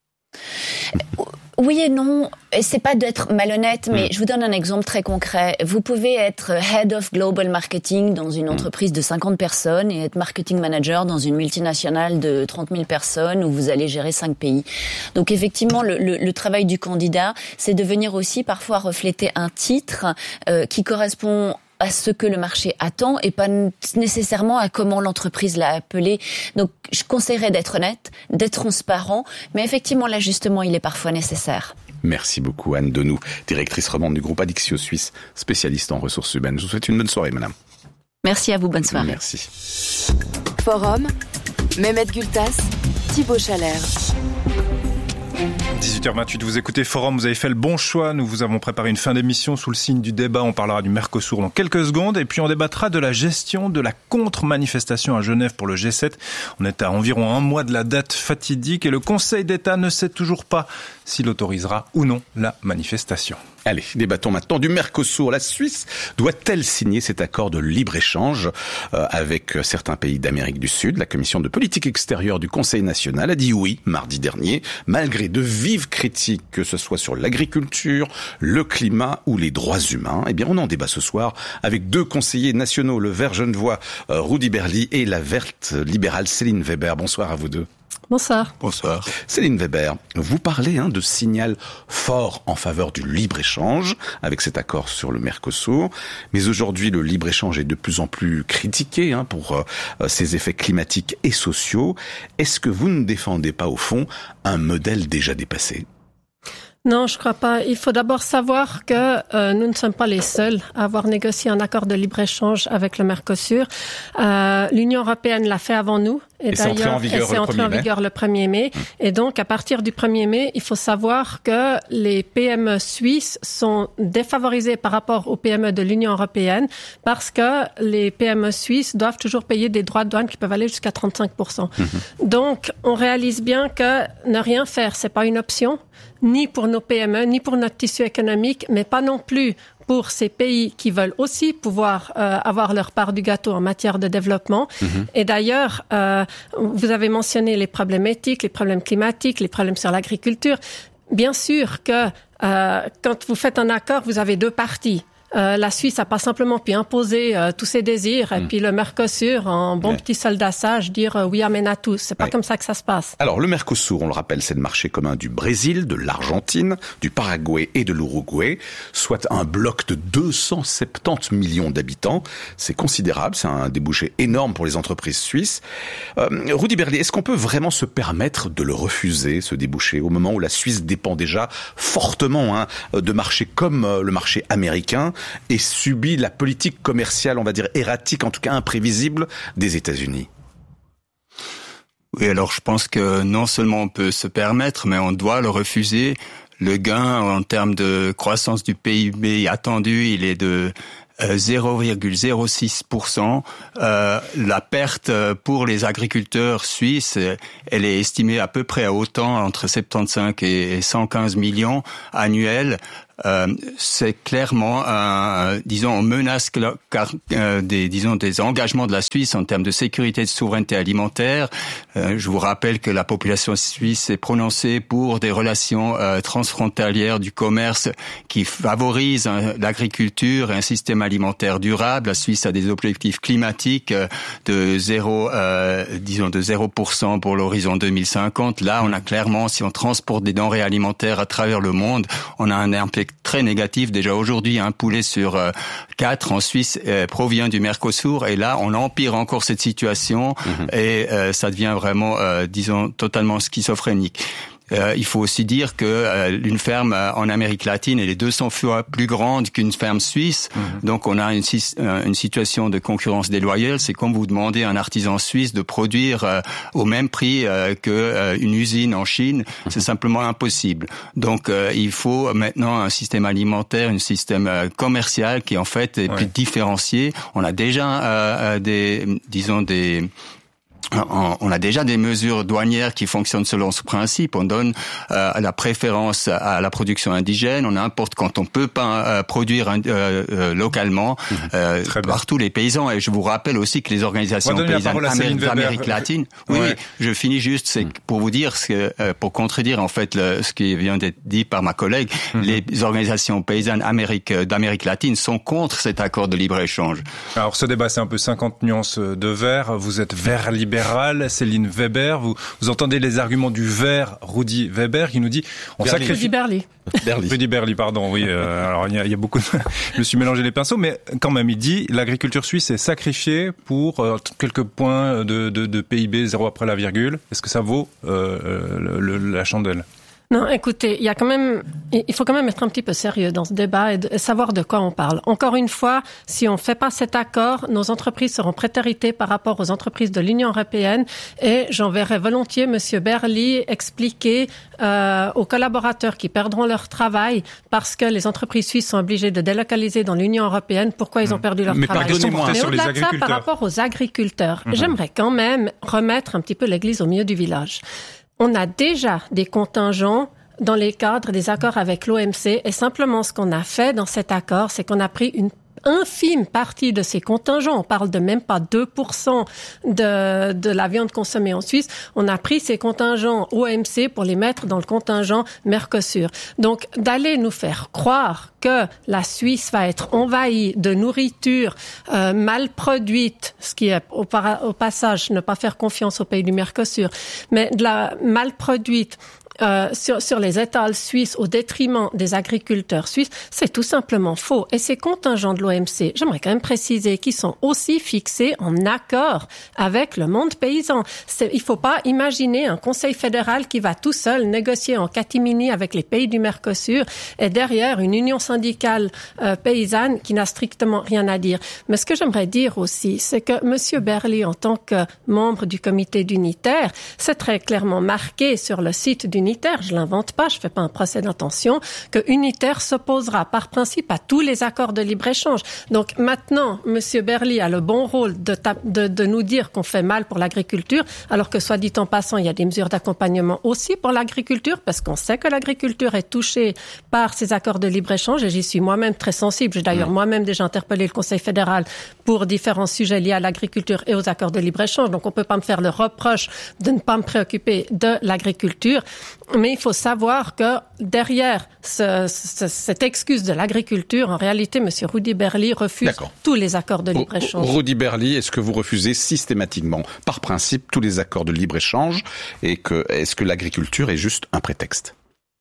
Oui et non, et c'est pas d'être malhonnête, mais mmh. je vous donne un exemple très concret. Vous pouvez être Head of Global Marketing dans une entreprise de cinquante personnes et être Marketing Manager dans une multinationale de trente mille personnes où vous allez gérer cinq pays. Donc effectivement, le, le, le travail du candidat, c'est de venir aussi parfois refléter un titre euh, qui correspond à ce que le marché attend et pas nécessairement à comment l'entreprise l'a appelé. Donc, je conseillerais d'être honnête, d'être transparent, mais effectivement, l'ajustement, il est parfois nécessaire. Merci beaucoup, Anne Denou, directrice romande du groupe Adixio Suisse, spécialiste en ressources humaines. Je vous souhaite une bonne soirée, madame. Merci à vous, bonne soirée. Merci. Forum, Mehmet Gültas, Thibaut Chalère. dix-huit heures vingt-huit, vous écoutez Forum, vous avez fait le bon choix. Nous vous avons préparé une fin d'émission sous le signe du débat. On parlera du Mercosur dans quelques secondes et puis on débattra de la gestion de la contre-manifestation à Genève pour le G sept. On est à environ un mois de la date fatidique et le Conseil d'État ne sait toujours pas s'il autorisera ou non la manifestation. Allez, débattons maintenant du Mercosur. La Suisse doit-elle signer cet accord de libre-échange euh, avec certains pays d'Amérique du Sud ? La commission de politique extérieure du Conseil national a dit oui mardi dernier, malgré de vives critiques, que ce soit sur l'agriculture, le climat ou les droits humains. Eh bien, on en débat ce soir avec deux conseillers nationaux, le vert genevois euh, Rudy Berli et la verte libérale Céline Weber. Bonsoir à vous deux. Bonsoir. Bonsoir. Céline Weber, vous parlez hein, de signal fort en faveur du libre-échange avec cet accord sur le Mercosur. Mais aujourd'hui, le libre-échange est de plus en plus critiqué hein, pour euh, ses effets climatiques et sociaux. Est-ce que vous ne défendez pas au fond un modèle déjà dépassé ? Non, je crois pas. Il faut d'abord savoir que euh, nous ne sommes pas les seuls à avoir négocié un accord de libre-échange avec le Mercosur. Euh, L'Union européenne l'a fait avant nous. Et, et c'est entré en vigueur, c'est entré en vigueur le premier mai. Mmh. Et donc, à partir du premier mai, il faut savoir que les P M E suisses sont défavorisés par rapport aux P M E de l'Union européenne parce que les P M E suisses doivent toujours payer des droits de douane qui peuvent aller jusqu'à trente-cinq pour cent. Mmh. Donc, on réalise bien que ne rien faire, c'est pas une option, ni pour nos P M E, ni pour notre tissu économique, mais pas non plus pour ces pays qui veulent aussi pouvoir euh, avoir leur part du gâteau en matière de développement. Mmh. Et d'ailleurs, euh, vous avez mentionné les problèmes éthiques, les problèmes climatiques, les problèmes sur l'agriculture. Bien sûr que euh, quand vous faites un accord, vous avez deux parties. Euh, la Suisse n'a pas simplement pu imposer euh, tous ses désirs et mmh. puis le Mercosur, en bon ouais. petit soldat sage, dire euh, oui amène à tous. C'est pas ouais. comme ça que ça se passe. Alors le Mercosur, on le rappelle, c'est le marché commun du Brésil, de l'Argentine, du Paraguay et de l'Uruguay, soit un bloc de deux cent soixante-dix millions d'habitants. C'est considérable, c'est un débouché énorme pour les entreprises suisses. Euh, Rudy Berli, est-ce qu'on peut vraiment se permettre de le refuser, ce débouché, au moment où la Suisse dépend déjà fortement hein, de marchés comme euh, le marché américain et subit la politique commerciale, on va dire erratique, en tout cas imprévisible, des États-Unis? Oui, alors je pense que non seulement on peut se permettre, mais on doit le refuser. Le gain en termes de croissance du P I B attendu, il est de zéro virgule zéro six pour cent. Euh, la perte pour les agriculteurs suisses, elle est estimée à peu près à autant, entre soixante-quinze et cent quinze millions annuels. Euh, c'est clairement, un, disons, on menace car, euh, des, disons, des engagements de la Suisse en termes de sécurité et de souveraineté alimentaire. Euh, je vous rappelle que la population suisse s'est prononcée pour des relations euh, transfrontalières du commerce qui favorisent hein, l'agriculture et un système alimentaire durable. La Suisse a des objectifs climatiques euh, de zéro, euh, disons, de zéro pour cent pour l'horizon deux mille cinquante. Là, on a clairement, si on transporte des denrées alimentaires à travers le monde, on a un impact très négatif. Déjà aujourd'hui, un poulet sur euh, quatre en Suisse euh, provient du Mercosur et là, on empire encore cette situation mmh. et euh, ça devient vraiment, euh, disons, totalement schizophrénique. euh, il faut aussi dire que euh, une ferme en Amérique latine elle est deux cents fois plus grande qu'une ferme suisse. Mmh. Donc on a une, une situation de concurrence déloyale. C'est comme vous demandez à un artisan suisse de produire euh, au même prix euh, que euh, une usine en Chine. Mmh. C'est simplement impossible. Donc euh, il faut maintenant un système alimentaire, un système euh, commercial qui en fait est ouais. plus différencié. On a déjà euh, des, disons des On a déjà des mesures douanières qui fonctionnent selon ce principe. On donne euh, la préférence à la production indigène. On importe quand on peut pas euh, produire euh, euh, localement euh, par tous les paysans. Et je vous rappelle aussi que les organisations paysannes d'Amérique latine. Oui, ouais. oui, je finis juste. C'est pour vous dire, que, euh, pour contredire en fait le, ce qui vient d'être dit par ma collègue, mm-hmm. les organisations paysannes Amérique, d'Amérique latine sont contre cet accord de libre-échange. Alors ce débat, c'est un peu cinquante nuances de vert. Vous êtes vert libéral. Céline Weber, vous, vous entendez les arguments du vert Rudy Weber qui nous dit on Berli. sacrifie Rudy Berli. Berli. Rudy Berli, pardon. Oui, euh, alors il y, a, il y a beaucoup. De... je me suis mélangé les pinceaux, mais quand même, il dit l'agriculture suisse est sacrifiée pour euh, quelques points de, de, de P I B, zéro après la virgule. Est-ce que ça vaut euh, le, le, la chandelle? Non, écoutez, il y a quand même, il faut quand même être un petit peu sérieux dans ce débat et, de, et savoir de quoi on parle. Encore une fois, si on fait pas cet accord, nos entreprises seront prétéritées par rapport aux entreprises de l'Union européenne et j'enverrai volontiers Monsieur Berli expliquer euh, aux collaborateurs qui perdront leur travail parce que les entreprises suisses sont obligées de délocaliser dans l'Union européenne, pourquoi ils ont perdu leur Mais travail. Pardonnez-moi, Mais au-delà de ça, par rapport aux agriculteurs, mmh. j'aimerais quand même remettre un petit peu l'église au milieu du village. On a déjà des contingents dans les cadres des accords avec l'O M C et simplement ce qu'on a fait dans cet accord, c'est qu'on a pris une infime partie de ces contingents. On parle de même pas deux pour cent de, de la viande consommée en Suisse. On a pris ces contingents O M C pour les mettre dans le contingent Mercosur. Donc, d'aller nous faire croire que la Suisse va être envahie de nourriture euh, mal produite, ce qui est au, para, au passage ne pas faire confiance aux pays du Mercosur, mais de la mal produite Euh, sur, sur les étals suisses au détriment des agriculteurs suisses, c'est tout simplement faux. Et ces contingents de l'O M C, j'aimerais quand même préciser qu'ils sont aussi fixés en accord avec le monde paysan. C'est, il faut pas imaginer un conseil fédéral qui va tout seul négocier en catimini avec les pays du Mercosur et derrière une union syndicale euh, paysanne qui n'a strictement rien à dire. Mais ce que j'aimerais dire aussi, c'est que Monsieur Berli, en tant que membre du comité d'unitaire, c'est très clairement marqué sur le site d'unitaire. Je l'invente pas, je fais pas un procès d'intention, que Unitaire s'opposera par principe à tous les accords de libre-échange. Donc maintenant, Monsieur Berli a le bon rôle de, ta- de, de nous dire qu'on fait mal pour l'agriculture, alors que soit dit en passant, il y a des mesures d'accompagnement aussi pour l'agriculture, parce qu'on sait que l'agriculture est touchée par ces accords de libre-échange, et j'y suis moi-même très sensible. J'ai d'ailleurs mmh. moi-même déjà interpellé le Conseil fédéral pour différents sujets liés à l'agriculture et aux accords de libre-échange. Donc on peut pas me faire le reproche de ne pas me préoccuper de l'agriculture. Mais il faut savoir que derrière ce, ce, cette excuse de l'agriculture, en réalité, M. Rudy Berli refuse D'accord. tous les accords de libre-échange. Rudy Berli, est-ce que vous refusez systématiquement, par principe, tous les accords de libre-échange et que est-ce que l'agriculture est juste un prétexte ?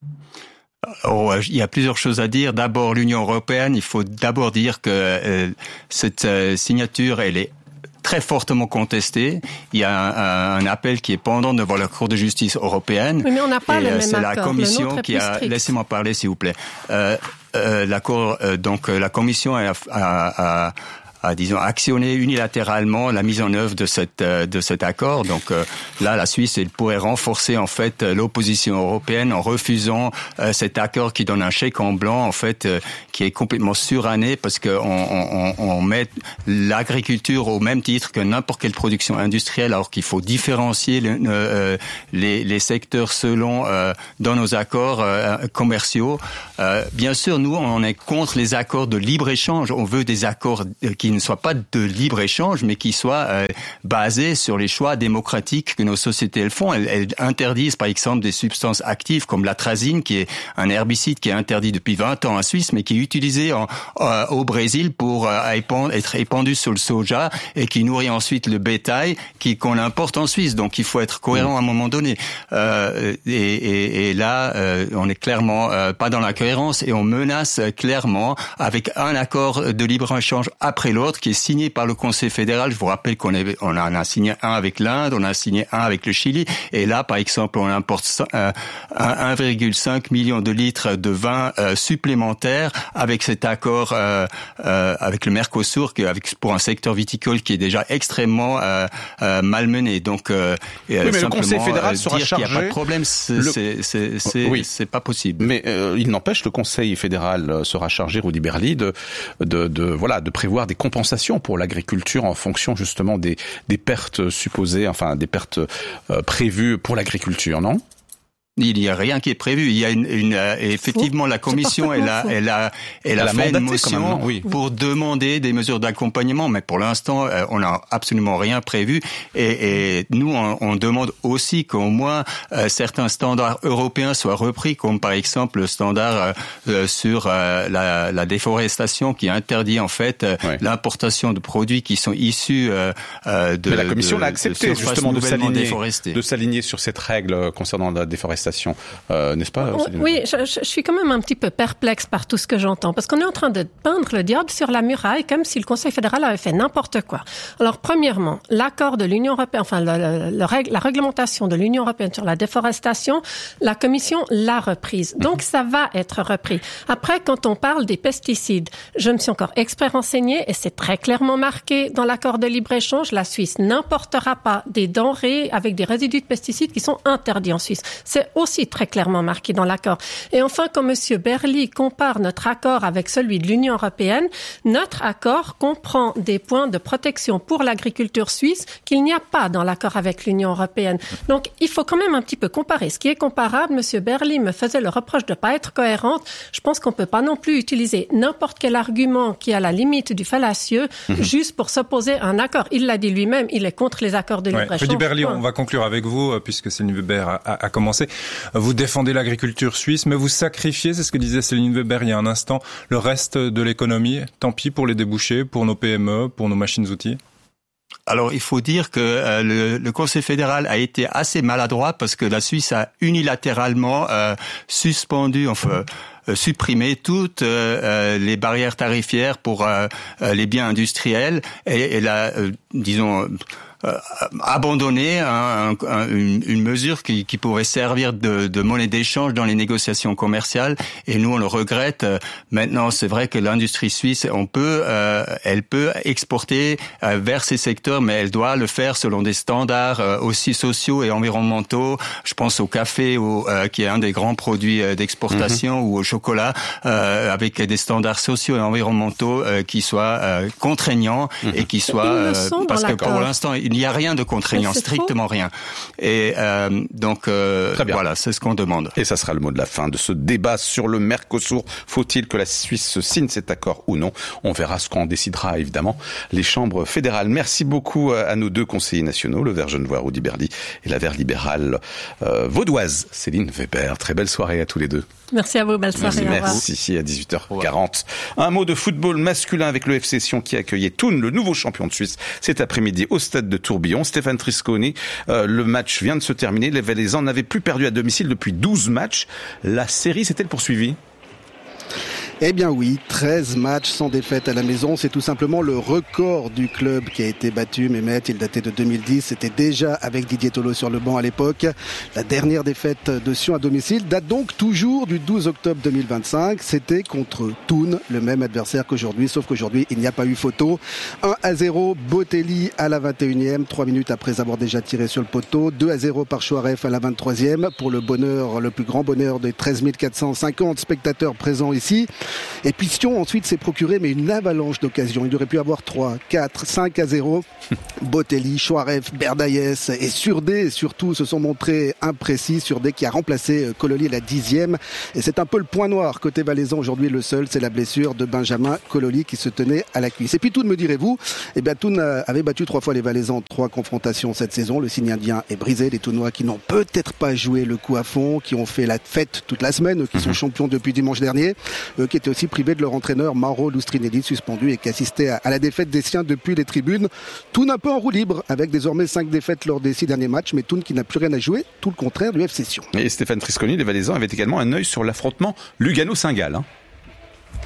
Oh, il y a plusieurs choses à dire. D'abord, l'Union européenne, il faut d'abord dire que euh, cette euh, signature, elle est très fortement contesté. Il y a un, un appel qui est pendant devant la Cour de justice européenne. Oui, mais on n'a pas et, le même c'est accord. la Commission qui a. Strict. Laissez-moi parler, s'il vous plaît. Euh, euh, la Cour, euh, donc la Commission a, a, a a, disons, actionné unilatéralement la mise en œuvre de cette de cet accord. Donc euh, là, la Suisse, elle pourrait renforcer en fait l'opposition européenne en refusant euh, cet accord qui donne un chèque en blanc, en fait, euh, qui est complètement suranné parce que on, on, on met l'agriculture au même titre que n'importe quelle production industrielle, alors qu'il faut différencier le, euh, les, les secteurs selon euh, dans nos accords euh, commerciaux. Euh, bien sûr, nous, on est contre les accords de libre-échange. On veut des accords qui ne soient pas de libre-échange, mais qui soient euh, basés sur les choix démocratiques que nos sociétés elles font. Elles, elles interdisent, par exemple, des substances actives comme l'atrazine, qui est un herbicide qui est interdit depuis vingt ans en Suisse, mais qui est utilisé en, euh, au Brésil pour euh, épandre, être épandu sur le soja et qui nourrit ensuite le bétail qui, qu'on importe en Suisse. Donc, il faut être cohérent à un moment donné. Euh, et, et, et là, euh, on n'est clairement euh, pas dans la cohérence et on menace clairement avec un accord de libre-échange après l'autre l'autre qui est signé par le Conseil fédéral. Je vous rappelle qu'on avait, on en a signé un avec l'Inde, on a signé un avec le Chili, et là, par exemple, on importe un virgule cinq million de litres de vin euh, supplémentaires avec cet accord euh, euh, avec le Mercosur, qui, avec, pour un secteur viticole qui est déjà extrêmement euh, euh, malmené. Donc, euh, oui, mais le Conseil fédéral euh, sera dire chargé. qu'il n'y a pas de problème, c'est, le... c'est, c'est, c'est, oui. c'est pas possible. Mais euh, il n'empêche, le Conseil fédéral sera chargé, Rudy Berli, de, de, de, voilà, de prévoir des compensations pour l'agriculture en fonction justement des, des pertes supposées, enfin des pertes euh, prévues pour l'agriculture, non ? Il n'y a rien qui est prévu. Il y a une, une euh, effectivement la commission, elle a, elle a, elle a, elle a fait une motion même, oui. pour demander des mesures d'accompagnement, mais pour l'instant, euh, on n'a absolument rien prévu. Et, et nous, on, on demande aussi qu'au moins euh, certains standards européens soient repris, comme par exemple le standard euh, sur euh, la, la déforestation, qui interdit en fait euh, oui. l'importation de produits qui sont issus euh, de. Mais la commission de, l'a accepté de justement de s'aligner, de s'aligner sur cette règle concernant la déforestation. Euh, n'est-ce pas? Oui, je, je suis quand même un petit peu perplexe par tout ce que j'entends, parce qu'on est en train de peindre le diable sur la muraille comme si le Conseil fédéral avait fait n'importe quoi. Alors, premièrement, l'accord de l'Union européenne, enfin, le, le, le règle, la réglementation de l'Union européenne sur la déforestation, la Commission l'a reprise. Donc, ça va être repris. Après, quand on parle des pesticides, je me suis encore exprès renseignée et c'est très clairement marqué dans l'accord de libre-échange, la Suisse n'importera pas des denrées avec des résidus de pesticides qui sont interdits en Suisse. C'est aussi très clairement marqué dans l'accord. Et enfin, quand Monsieur Berli compare notre accord avec celui de l'Union européenne, notre accord comprend des points de protection pour l'agriculture suisse qu'il n'y a pas dans l'accord avec l'Union européenne. Donc, il faut quand même un petit peu comparer. Ce qui est comparable, Monsieur Berli me faisait le reproche de ne pas être cohérente. Je pense qu'on ne peut pas non plus utiliser n'importe quel argument qui est à la limite du fallacieux mmh. juste pour s'opposer à un accord. Il l'a dit lui-même, il est contre les accords de libre-échange. Rudy Berli, on va conclure avec vous, puisque Céline Weber a, a, a commencé. Vous défendez l'agriculture suisse, mais vous sacrifiez, c'est ce que disait Céline Weber il y a un instant, le reste de l'économie. Tant pis pour les débouchés, pour nos P M E, pour nos machines-outils. Alors, il faut dire que euh, le, le Conseil fédéral a été assez maladroit parce que la Suisse a unilatéralement euh, suspendu, enfin, euh, supprimé toutes euh, les barrières tarifaires pour euh, les biens industriels et, et la, euh, disons, Euh, abandonner un, un, une, une mesure qui, qui pourrait servir de, de monnaie d'échange dans les négociations commerciales, et nous on le regrette. Maintenant, c'est vrai que l'industrie suisse, on peut, euh, elle peut exporter euh, vers ces secteurs, mais elle doit le faire selon des standards euh, aussi sociaux et environnementaux. Je pense au café, au, euh, qui est un des grands produits euh, d'exportation, mmh. ou au chocolat, euh, avec des standards sociaux et environnementaux euh, qui soient euh, contraignants mmh. et qui soient, euh, parce que pour l'instant il n'y a rien de contraignant, strictement faux. rien. Et euh, donc, euh, voilà, c'est ce qu'on demande. Et ça sera le mot de la fin de ce débat sur le Mercosur. Faut-il que la Suisse signe cet accord ou non? On verra ce qu'en décidera, évidemment, les chambres fédérales. Merci beaucoup à nos deux conseillers nationaux, le vert genevois Rudy Berli et la vert libérale euh, vaudoise Céline Weber. Très belle soirée à tous les deux. Merci à vous, belle soirée. Merci, Merci à dix-huit heures quarante. Un mot de football masculin avec le F C Sion qui accueillait Thun, le nouveau champion de Suisse, cet après-midi au stade de Tourbillon. Stéphane Trisconi, euh, le match vient de se terminer. Les Valaisans n'avaient plus perdu à domicile depuis douze matchs. La série s'est-elle poursuivie ? Eh bien oui, treize matchs sans défaite à la maison, c'est tout simplement le record du club qui a été battu. Mehmet, il datait de deux mille dix, c'était déjà avec Didier Tolo sur le banc à l'époque. La dernière défaite de Sion à domicile date donc toujours du douze octobre deux mille vingt-cinq. C'était contre Thun, le même adversaire qu'aujourd'hui, sauf qu'aujourd'hui il n'y a pas eu photo. un à zéro, Botelli à la vingt et unième, trois minutes après avoir déjà tiré sur le poteau. deux à zéro par Chouaref à la vingt-troisième, pour le bonheur, le plus grand bonheur des treize mille quatre cent cinquante spectateurs présents ici. Et puis Sion ensuite s'est procuré mais une avalanche d'occasions. Il aurait pu avoir trois, quatre, cinq à zéro. Botelli, Chouaref, Berdaïes et Surdé surtout se sont montrés imprécis. Surdé qui a remplacé Kololi à la dixième. Et c'est un peu le point noir côté valaisan aujourd'hui. Le seul, c'est la blessure de Benjamin Kololi qui se tenait à la cuisse. Et puis Thun, me direz-vous, eh bien Thun avait battu trois fois les Valaisans en trois confrontations cette saison. Le signe indien est brisé. Les Thunnois qui n'ont peut-être pas joué le coup à fond, qui ont fait la fête toute la semaine, qui sont champions depuis dimanche dernier, eux qui étaient aussi privé de leur entraîneur Mauro Lustrinelli, suspendu et qui assistait à la défaite des siens depuis les tribunes. Thun un peu en roue libre, avec désormais cinq défaites lors des six derniers matchs, mais Thun qui n'a plus rien à jouer, tout le contraire du F C Sion. Et Stéphane Trisconi, les Valaisans avaient également un œil sur l'affrontement Lugano-Saint-Gall. Hein.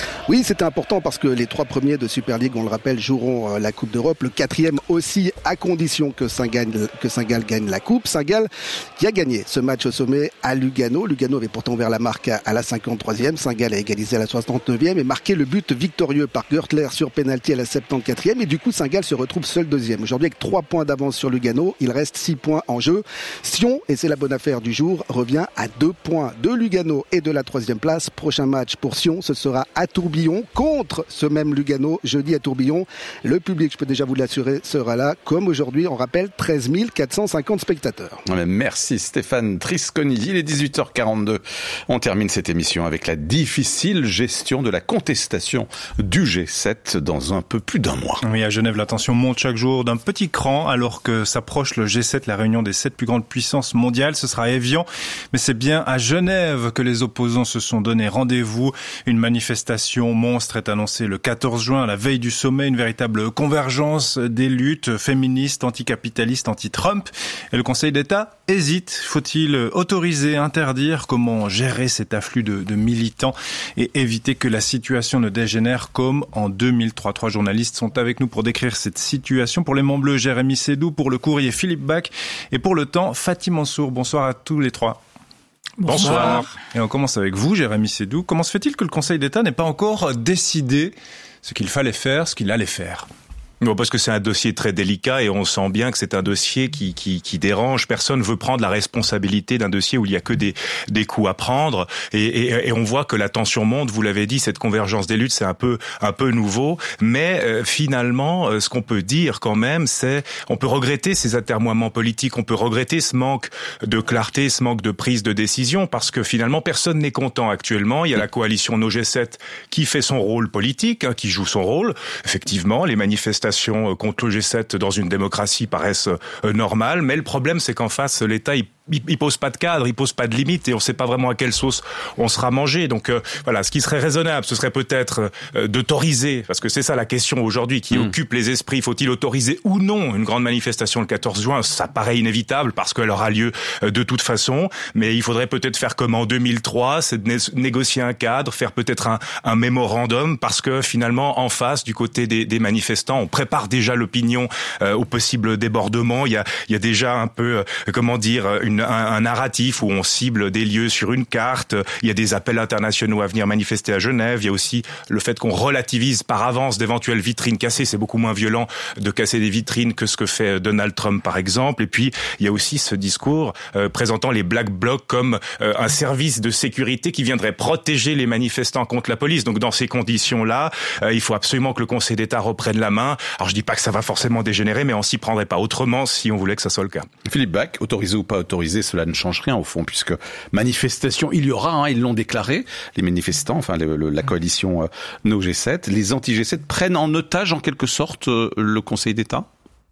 Oui, c'était important parce que les trois premiers de Super League, on le rappelle, joueront la Coupe d'Europe. Le quatrième aussi, à condition que Saint-Gall, que Saint-Gall gagne la Coupe. Saint-Gall qui a gagné ce match au sommet à Lugano. Lugano avait pourtant ouvert la marque à la cinquante-troisième. Saint-Gall a égalisé à la soixante-neuvième et marqué le but victorieux par Görtler sur pénalty à la septante-quatrième. Et du coup, Saint-Gall se retrouve seul deuxième. Aujourd'hui, avec trois points d'avance sur Lugano, il reste six points en jeu. Sion, et c'est la bonne affaire du jour, revient à deux points de Lugano et de la troisième place. Prochain match pour Sion, ce sera à Tourbillon contre ce même Lugano, jeudi à Tourbillon. Le public, je peux déjà vous l'assurer, sera là, comme aujourd'hui, on rappelle, treize mille quatre cent cinquante spectateurs. Merci Stéphane Trisconi. Il est dix-huit heures quarante-deux. On termine cette émission avec la difficile gestion de la contestation du G sept dans un peu plus d'un mois. Oui, à Genève, la tension monte chaque jour d'un petit cran alors que s'approche le G sept, la réunion des sept plus grandes puissances mondiales. Ce sera à Évian, mais c'est bien à Genève que les opposants se sont donné rendez-vous. Une manifestation monstre est annoncée le quatorze juin, à la veille du sommet, une véritable convergence des luttes féministes, anticapitalistes, anti-Trump. Et le Conseil d'État hésite. Faut-il autoriser, interdire? Comment gérer cet afflux de, de militants et éviter que la situation ne dégénère comme en deux mille trois? Trois journalistes sont avec nous pour décrire cette situation. Pour les Monts Bleus, Jérémy Sédou. Pour le Courrier, Philippe Bach. Et pour le Temps, Fatih Mansour. Bonsoir à tous les trois. Bonsoir. Bonsoir. Et on commence avec vous, Jérémy Sédou. Comment se fait-il que le Conseil d'État n'ait pas encore décidé ce qu'il fallait faire, ce qu'il allait faire? Bon, parce que c'est un dossier très délicat et on sent bien que c'est un dossier qui, qui, qui dérange. Personne veut prendre la responsabilité d'un dossier où il y a que des, des coups à prendre. Et, et, et on voit que la tension monte. Vous l'avez dit, cette convergence des luttes, c'est un peu, un peu nouveau. Mais euh, finalement, euh, ce qu'on peut dire quand même, c'est, on peut regretter ces atermoiements politiques. On peut regretter ce manque de clarté, ce manque de prise de décision, parce que finalement, personne n'est content actuellement. Il y a la coalition No G sept qui fait son rôle politique, hein, qui joue son rôle. Effectivement, les manifestations contre le G sept dans une démocratie paraissent normales, mais le problème c'est qu'en face l'État il il pose pas de cadre, il pose pas de limite et on sait pas vraiment à quelle sauce on sera mangé. Donc euh, voilà, ce qui serait raisonnable, ce serait peut-être euh, d'autoriser, parce que c'est ça la question aujourd'hui qui mmh. occupe les esprits, faut-il autoriser ou non une grande manifestation le quatorze juin? Ça paraît inévitable parce qu'elle aura lieu euh, de toute façon, mais il faudrait peut-être faire comme en deux mille trois, c'est de né- négocier un cadre, faire peut-être un, un mémorandum, parce que finalement en face, du côté des, des manifestants, on prépare déjà l'opinion euh, au possible débordement. Il y a, il y a déjà un peu, euh, comment dire, une Un, un narratif où on cible des lieux sur une carte. Il y a des appels internationaux à venir manifester à Genève. Il y a aussi le fait qu'on relativise par avance d'éventuelles vitrines cassées. C'est beaucoup moins violent de casser des vitrines que ce que fait Donald Trump, par exemple. Et puis, il y a aussi ce discours euh, présentant les Black Blocs comme euh, un service de sécurité qui viendrait protéger les manifestants contre la police. Donc, dans ces conditions-là, euh, il faut absolument que le Conseil d'État reprenne la main. Alors, je dis pas que ça va forcément dégénérer, mais on s'y prendrait pas autrement si on voulait que ça soit le cas. Philippe Bach, autorisé ou pas autorisé, cela ne change rien au fond, puisque manifestation il y aura, hein, ils l'ont déclaré, les manifestants, enfin le, le, la coalition euh, No G sept, les anti-G sept prennent en otage en quelque sorte euh, le Conseil d'État?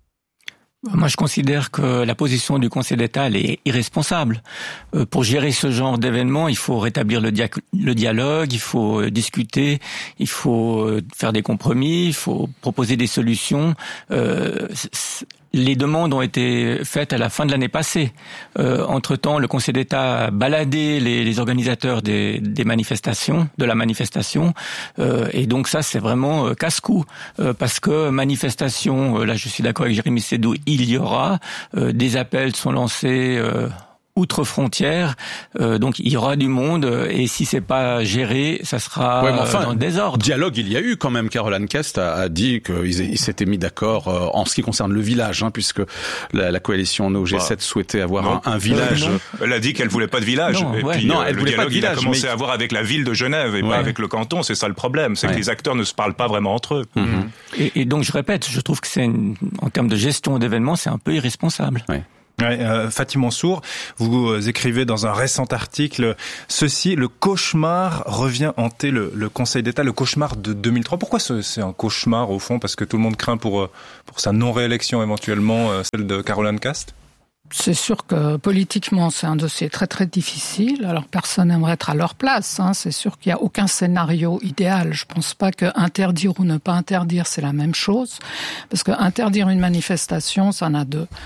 Moi, je considère que la position du Conseil d'État, elle est irresponsable. Euh, pour gérer ce genre d'événement, il faut rétablir le, dia- le dialogue, il faut euh, discuter, il faut euh, faire des compromis, il faut proposer des solutions. Euh, Les demandes ont été faites à la fin de l'année passée. Euh, entre-temps, le Conseil d'État a baladé les, les organisateurs des, des manifestations, de la manifestation, euh, et donc ça, c'est vraiment euh, casse-cou, euh, parce que manifestation, euh, là, je suis d'accord avec Jérémy Sédou, il y aura, euh, des appels sont lancés. Euh, outre-frontières, euh, donc il y aura du monde, et si c'est pas géré, ça sera ouais, enfin, dans le désordre. Dialogue, il y a eu quand même. Caroline Cast a, a dit qu'ils ils s'étaient mis d'accord euh, en ce qui concerne le village, hein, puisque la, la coalition No G sept bah, souhaitait avoir un, un village. Euh, elle a dit qu'elle voulait pas de village. Non, et ouais. puis, non, euh, elle le voulait dialogue, pas de village. il a commencé mais... à avoir avec la ville de Genève et ouais. pas avec le canton. C'est ça le problème, c'est ouais. que les acteurs ne se parlent pas vraiment entre eux. Mm-hmm. Et, et donc je répète, je trouve que c'est une, en termes de gestion d'événements, c'est un peu irresponsable. Ouais. Ouais, euh, Fatih Mansour, vous écrivez dans un récent article ceci: le cauchemar revient hanter le, le Conseil d'État, le cauchemar de deux mille trois. Pourquoi ce, c'est un cauchemar au fond? Parce que tout le monde craint pour pour sa non-réélection éventuellement, celle de Caroline Cast. C'est sûr que politiquement, c'est un dossier très très difficile. Alors personne n'aimerait être à leur place. Hein. C'est sûr qu'il n'y a aucun scénario idéal. Je pense pas que interdire ou ne pas interdire, c'est la même chose. Parce que interdire une manifestation, ça en a deux.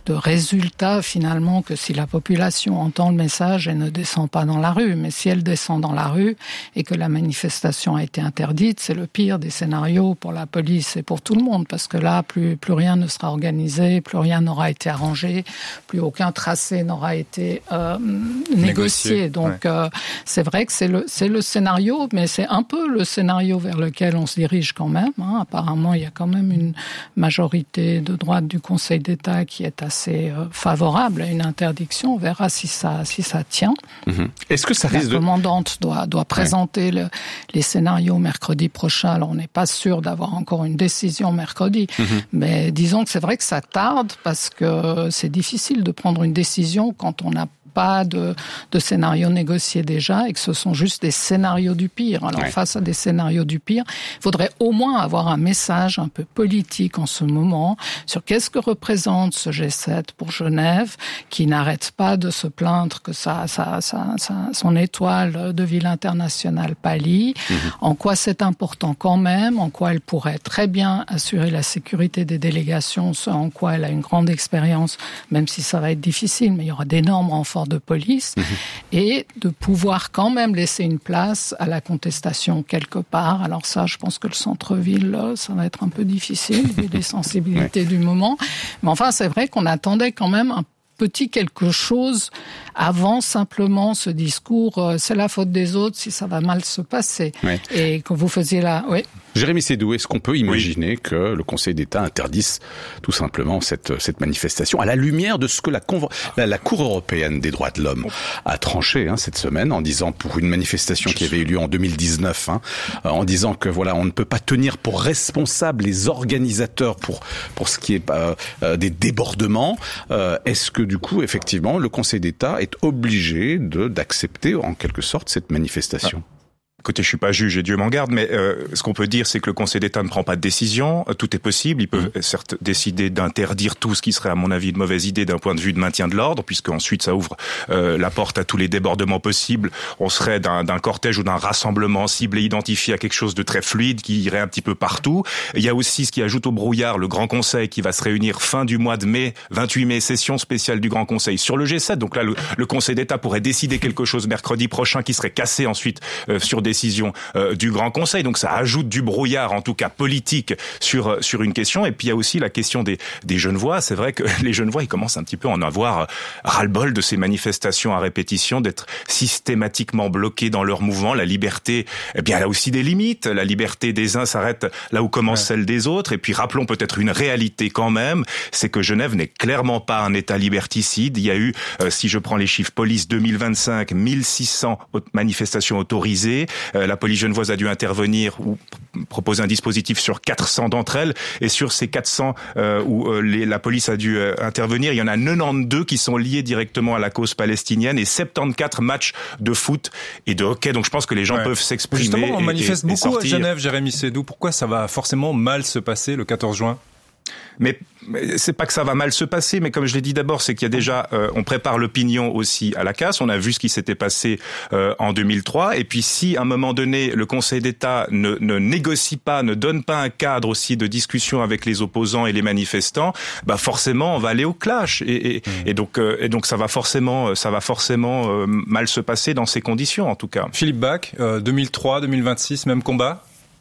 de résultat finalement que si la population entend le message et ne descend pas dans la rue. Mais si elle descend dans la rue et que la manifestation a été interdite, c'est le pire des scénarios pour la police et pour tout le monde, parce que là, plus, plus rien ne sera organisé, plus rien n'aura été arrangé, plus aucun tracé n'aura été euh, négocié. négocié. Donc ouais. euh, c'est vrai que c'est le, c'est le scénario, mais c'est un peu le scénario vers lequel on se dirige quand même. Hein. Apparemment, il y a quand même une majorité de droite du Conseil d'État qui est assez euh, favorable à une interdiction. On verra si ça, si ça tient. Mmh. Est-ce que ça risque de... La commandante doit, doit présenter ouais. le, les scénarios mercredi prochain. Alors, on n'est pas sûr d'avoir encore une décision mercredi, mmh. mais disons que c'est vrai que ça tarde parce que c'est difficile de prendre une décision quand on n'a pas de, de scénarios négociés déjà et que ce sont juste des scénarios du pire. Alors, ouais. face à des scénarios du pire, il faudrait au moins avoir un message un peu politique en ce moment sur qu'est-ce que représente ce G sept pour Genève, qui n'arrête pas de se plaindre que ça, ça, ça, ça, son étoile de ville internationale pâlit, mmh. en quoi c'est important quand même, en quoi elle pourrait très bien assurer la sécurité des délégations, ce en quoi elle a une grande expérience, même si ça va être difficile, mais il y aura d'énormes renforts de police, mmh. et de pouvoir quand même laisser une place à la contestation quelque part. Alors ça, je pense que le centre-ville, ça va être un peu difficile, vu les sensibilités ouais. du moment. Mais enfin, c'est vrai qu'on attendait quand même un petit quelque chose avant simplement ce discours euh, c'est la faute des autres si ça va mal se passer. Ouais. Et que vous faisiez là, oui. Jérémy Sédou, est-ce qu'on peut imaginer oui. que le Conseil d'État interdise tout simplement cette, cette manifestation à la lumière de ce que la, Convo- la, la Cour européenne des droits de l'homme a tranché hein, cette semaine en disant pour une manifestation qui avait eu lieu en deux mille dix-neuf, hein, en disant que voilà on ne peut pas tenir pour responsables les organisateurs pour pour ce qui est euh, euh, des débordements. Euh, est-ce que du coup effectivement le Conseil d'État est obligé de d'accepter en quelque sorte cette manifestation? Ah. Écoutez, je suis pas juge et Dieu m'en garde, mais euh, ce qu'on peut dire, c'est que le Conseil d'État ne prend pas de décision. Tout est possible. Il peut mmh. certes décider d'interdire tout ce qui serait, à mon avis, une mauvaise idée d'un point de vue de maintien de l'ordre, puisque ensuite ça ouvre euh, la porte à tous les débordements possibles. On serait d'un, d'un cortège ou d'un rassemblement ciblé, identifié à quelque chose de très fluide, qui irait un petit peu partout. Il y a aussi ce qui ajoute au brouillard, le Grand Conseil, qui va se réunir fin du mois de mai, vingt-huit mai, session spéciale du Grand Conseil sur le G sept. Donc là, le, le Conseil d'État pourrait décider quelque chose mercredi prochain, qui serait cassé ensuite euh, sur des décision euh, du Grand Conseil. Donc ça ajoute du brouillard, en tout cas politique, sur sur une question. Et puis il y a aussi la question des des Genevois. C'est vrai que les Genevois, ils commencent un petit peu à en avoir ras-le-bol de ces manifestations à répétition, d'être systématiquement bloqués dans leur mouvement. La liberté, eh bien, elle a aussi des limites. La liberté des uns s'arrête là où commence ouais. celle des autres. Et puis rappelons peut-être une réalité quand même, c'est que Genève n'est clairement pas un État liberticide. Il y a eu, euh, si je prends les chiffres police deux mille vingt-cinq, mille six cents manifestations autorisées. Euh, la police genevoise a dû intervenir ou proposer un dispositif sur quatre cents d'entre elles. Et sur ces quatre cents euh, où euh, les, la police a dû euh, intervenir, il y en a quatre-vingt-douze qui sont liés directement à la cause palestinienne et soixante-quatorze matchs de foot et de hockey. Donc je pense que les gens ouais. peuvent s'exprimer. Justement, on et, manifeste et, beaucoup et sortir. à Genève, Jérémy Sédou. Pourquoi ça va forcément mal se passer le quatorze juin ? Mais c'est pas que ça va mal se passer, mais comme je l'ai dit d'abord, c'est qu'il y a déjà, euh, on prépare l'opinion aussi à la casse. On a vu ce qui s'était passé euh, en deux mille trois. Et puis si à un moment donné le Conseil d'État ne, ne négocie pas, ne donne pas un cadre aussi de discussion avec les opposants et les manifestants, bah forcément on va aller au clash. Et, et, mmh. et donc, euh, et donc ça va forcément, ça va forcément euh, mal se passer dans ces conditions en tout cas. Philippe Bach, euh, deux mille trois, deux mille vingt-six, même combat.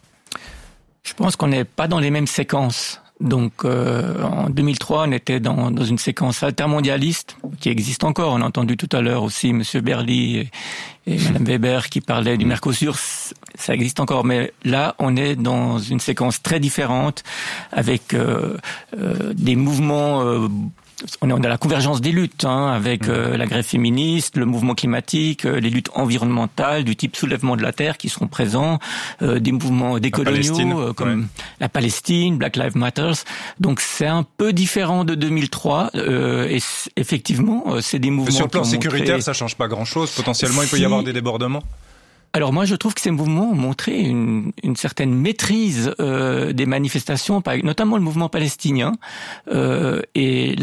Je pense qu'on n'est pas dans les mêmes séquences. Donc euh, en deux mille trois, on était dans, dans une séquence altermondialiste qui existe encore. On a entendu tout à l'heure aussi Monsieur Berly et, et Madame Weber qui parlaient du Mercosur. Ça existe encore, mais là, on est dans une séquence très différente avec euh, euh, des mouvements. Euh, On est dans la convergence des luttes, hein, avec euh, la grève féministe, le mouvement climatique, euh, les luttes environnementales du type soulèvement de la terre qui seront présents, euh, des mouvements décoloniaux euh, comme ouais. la Palestine, Black Lives Matter. Donc c'est un peu différent de deux mille trois euh, et effectivement, c'est des mouvements. Sur le plan qui ont sécuritaire, montré... ça change pas grand-chose. Potentiellement, si... il peut y avoir des débordements. Alors moi, je trouve que ces mouvements ont montré une, une certaine maîtrise euh, des manifestations, notamment le mouvement palestinien. Euh, et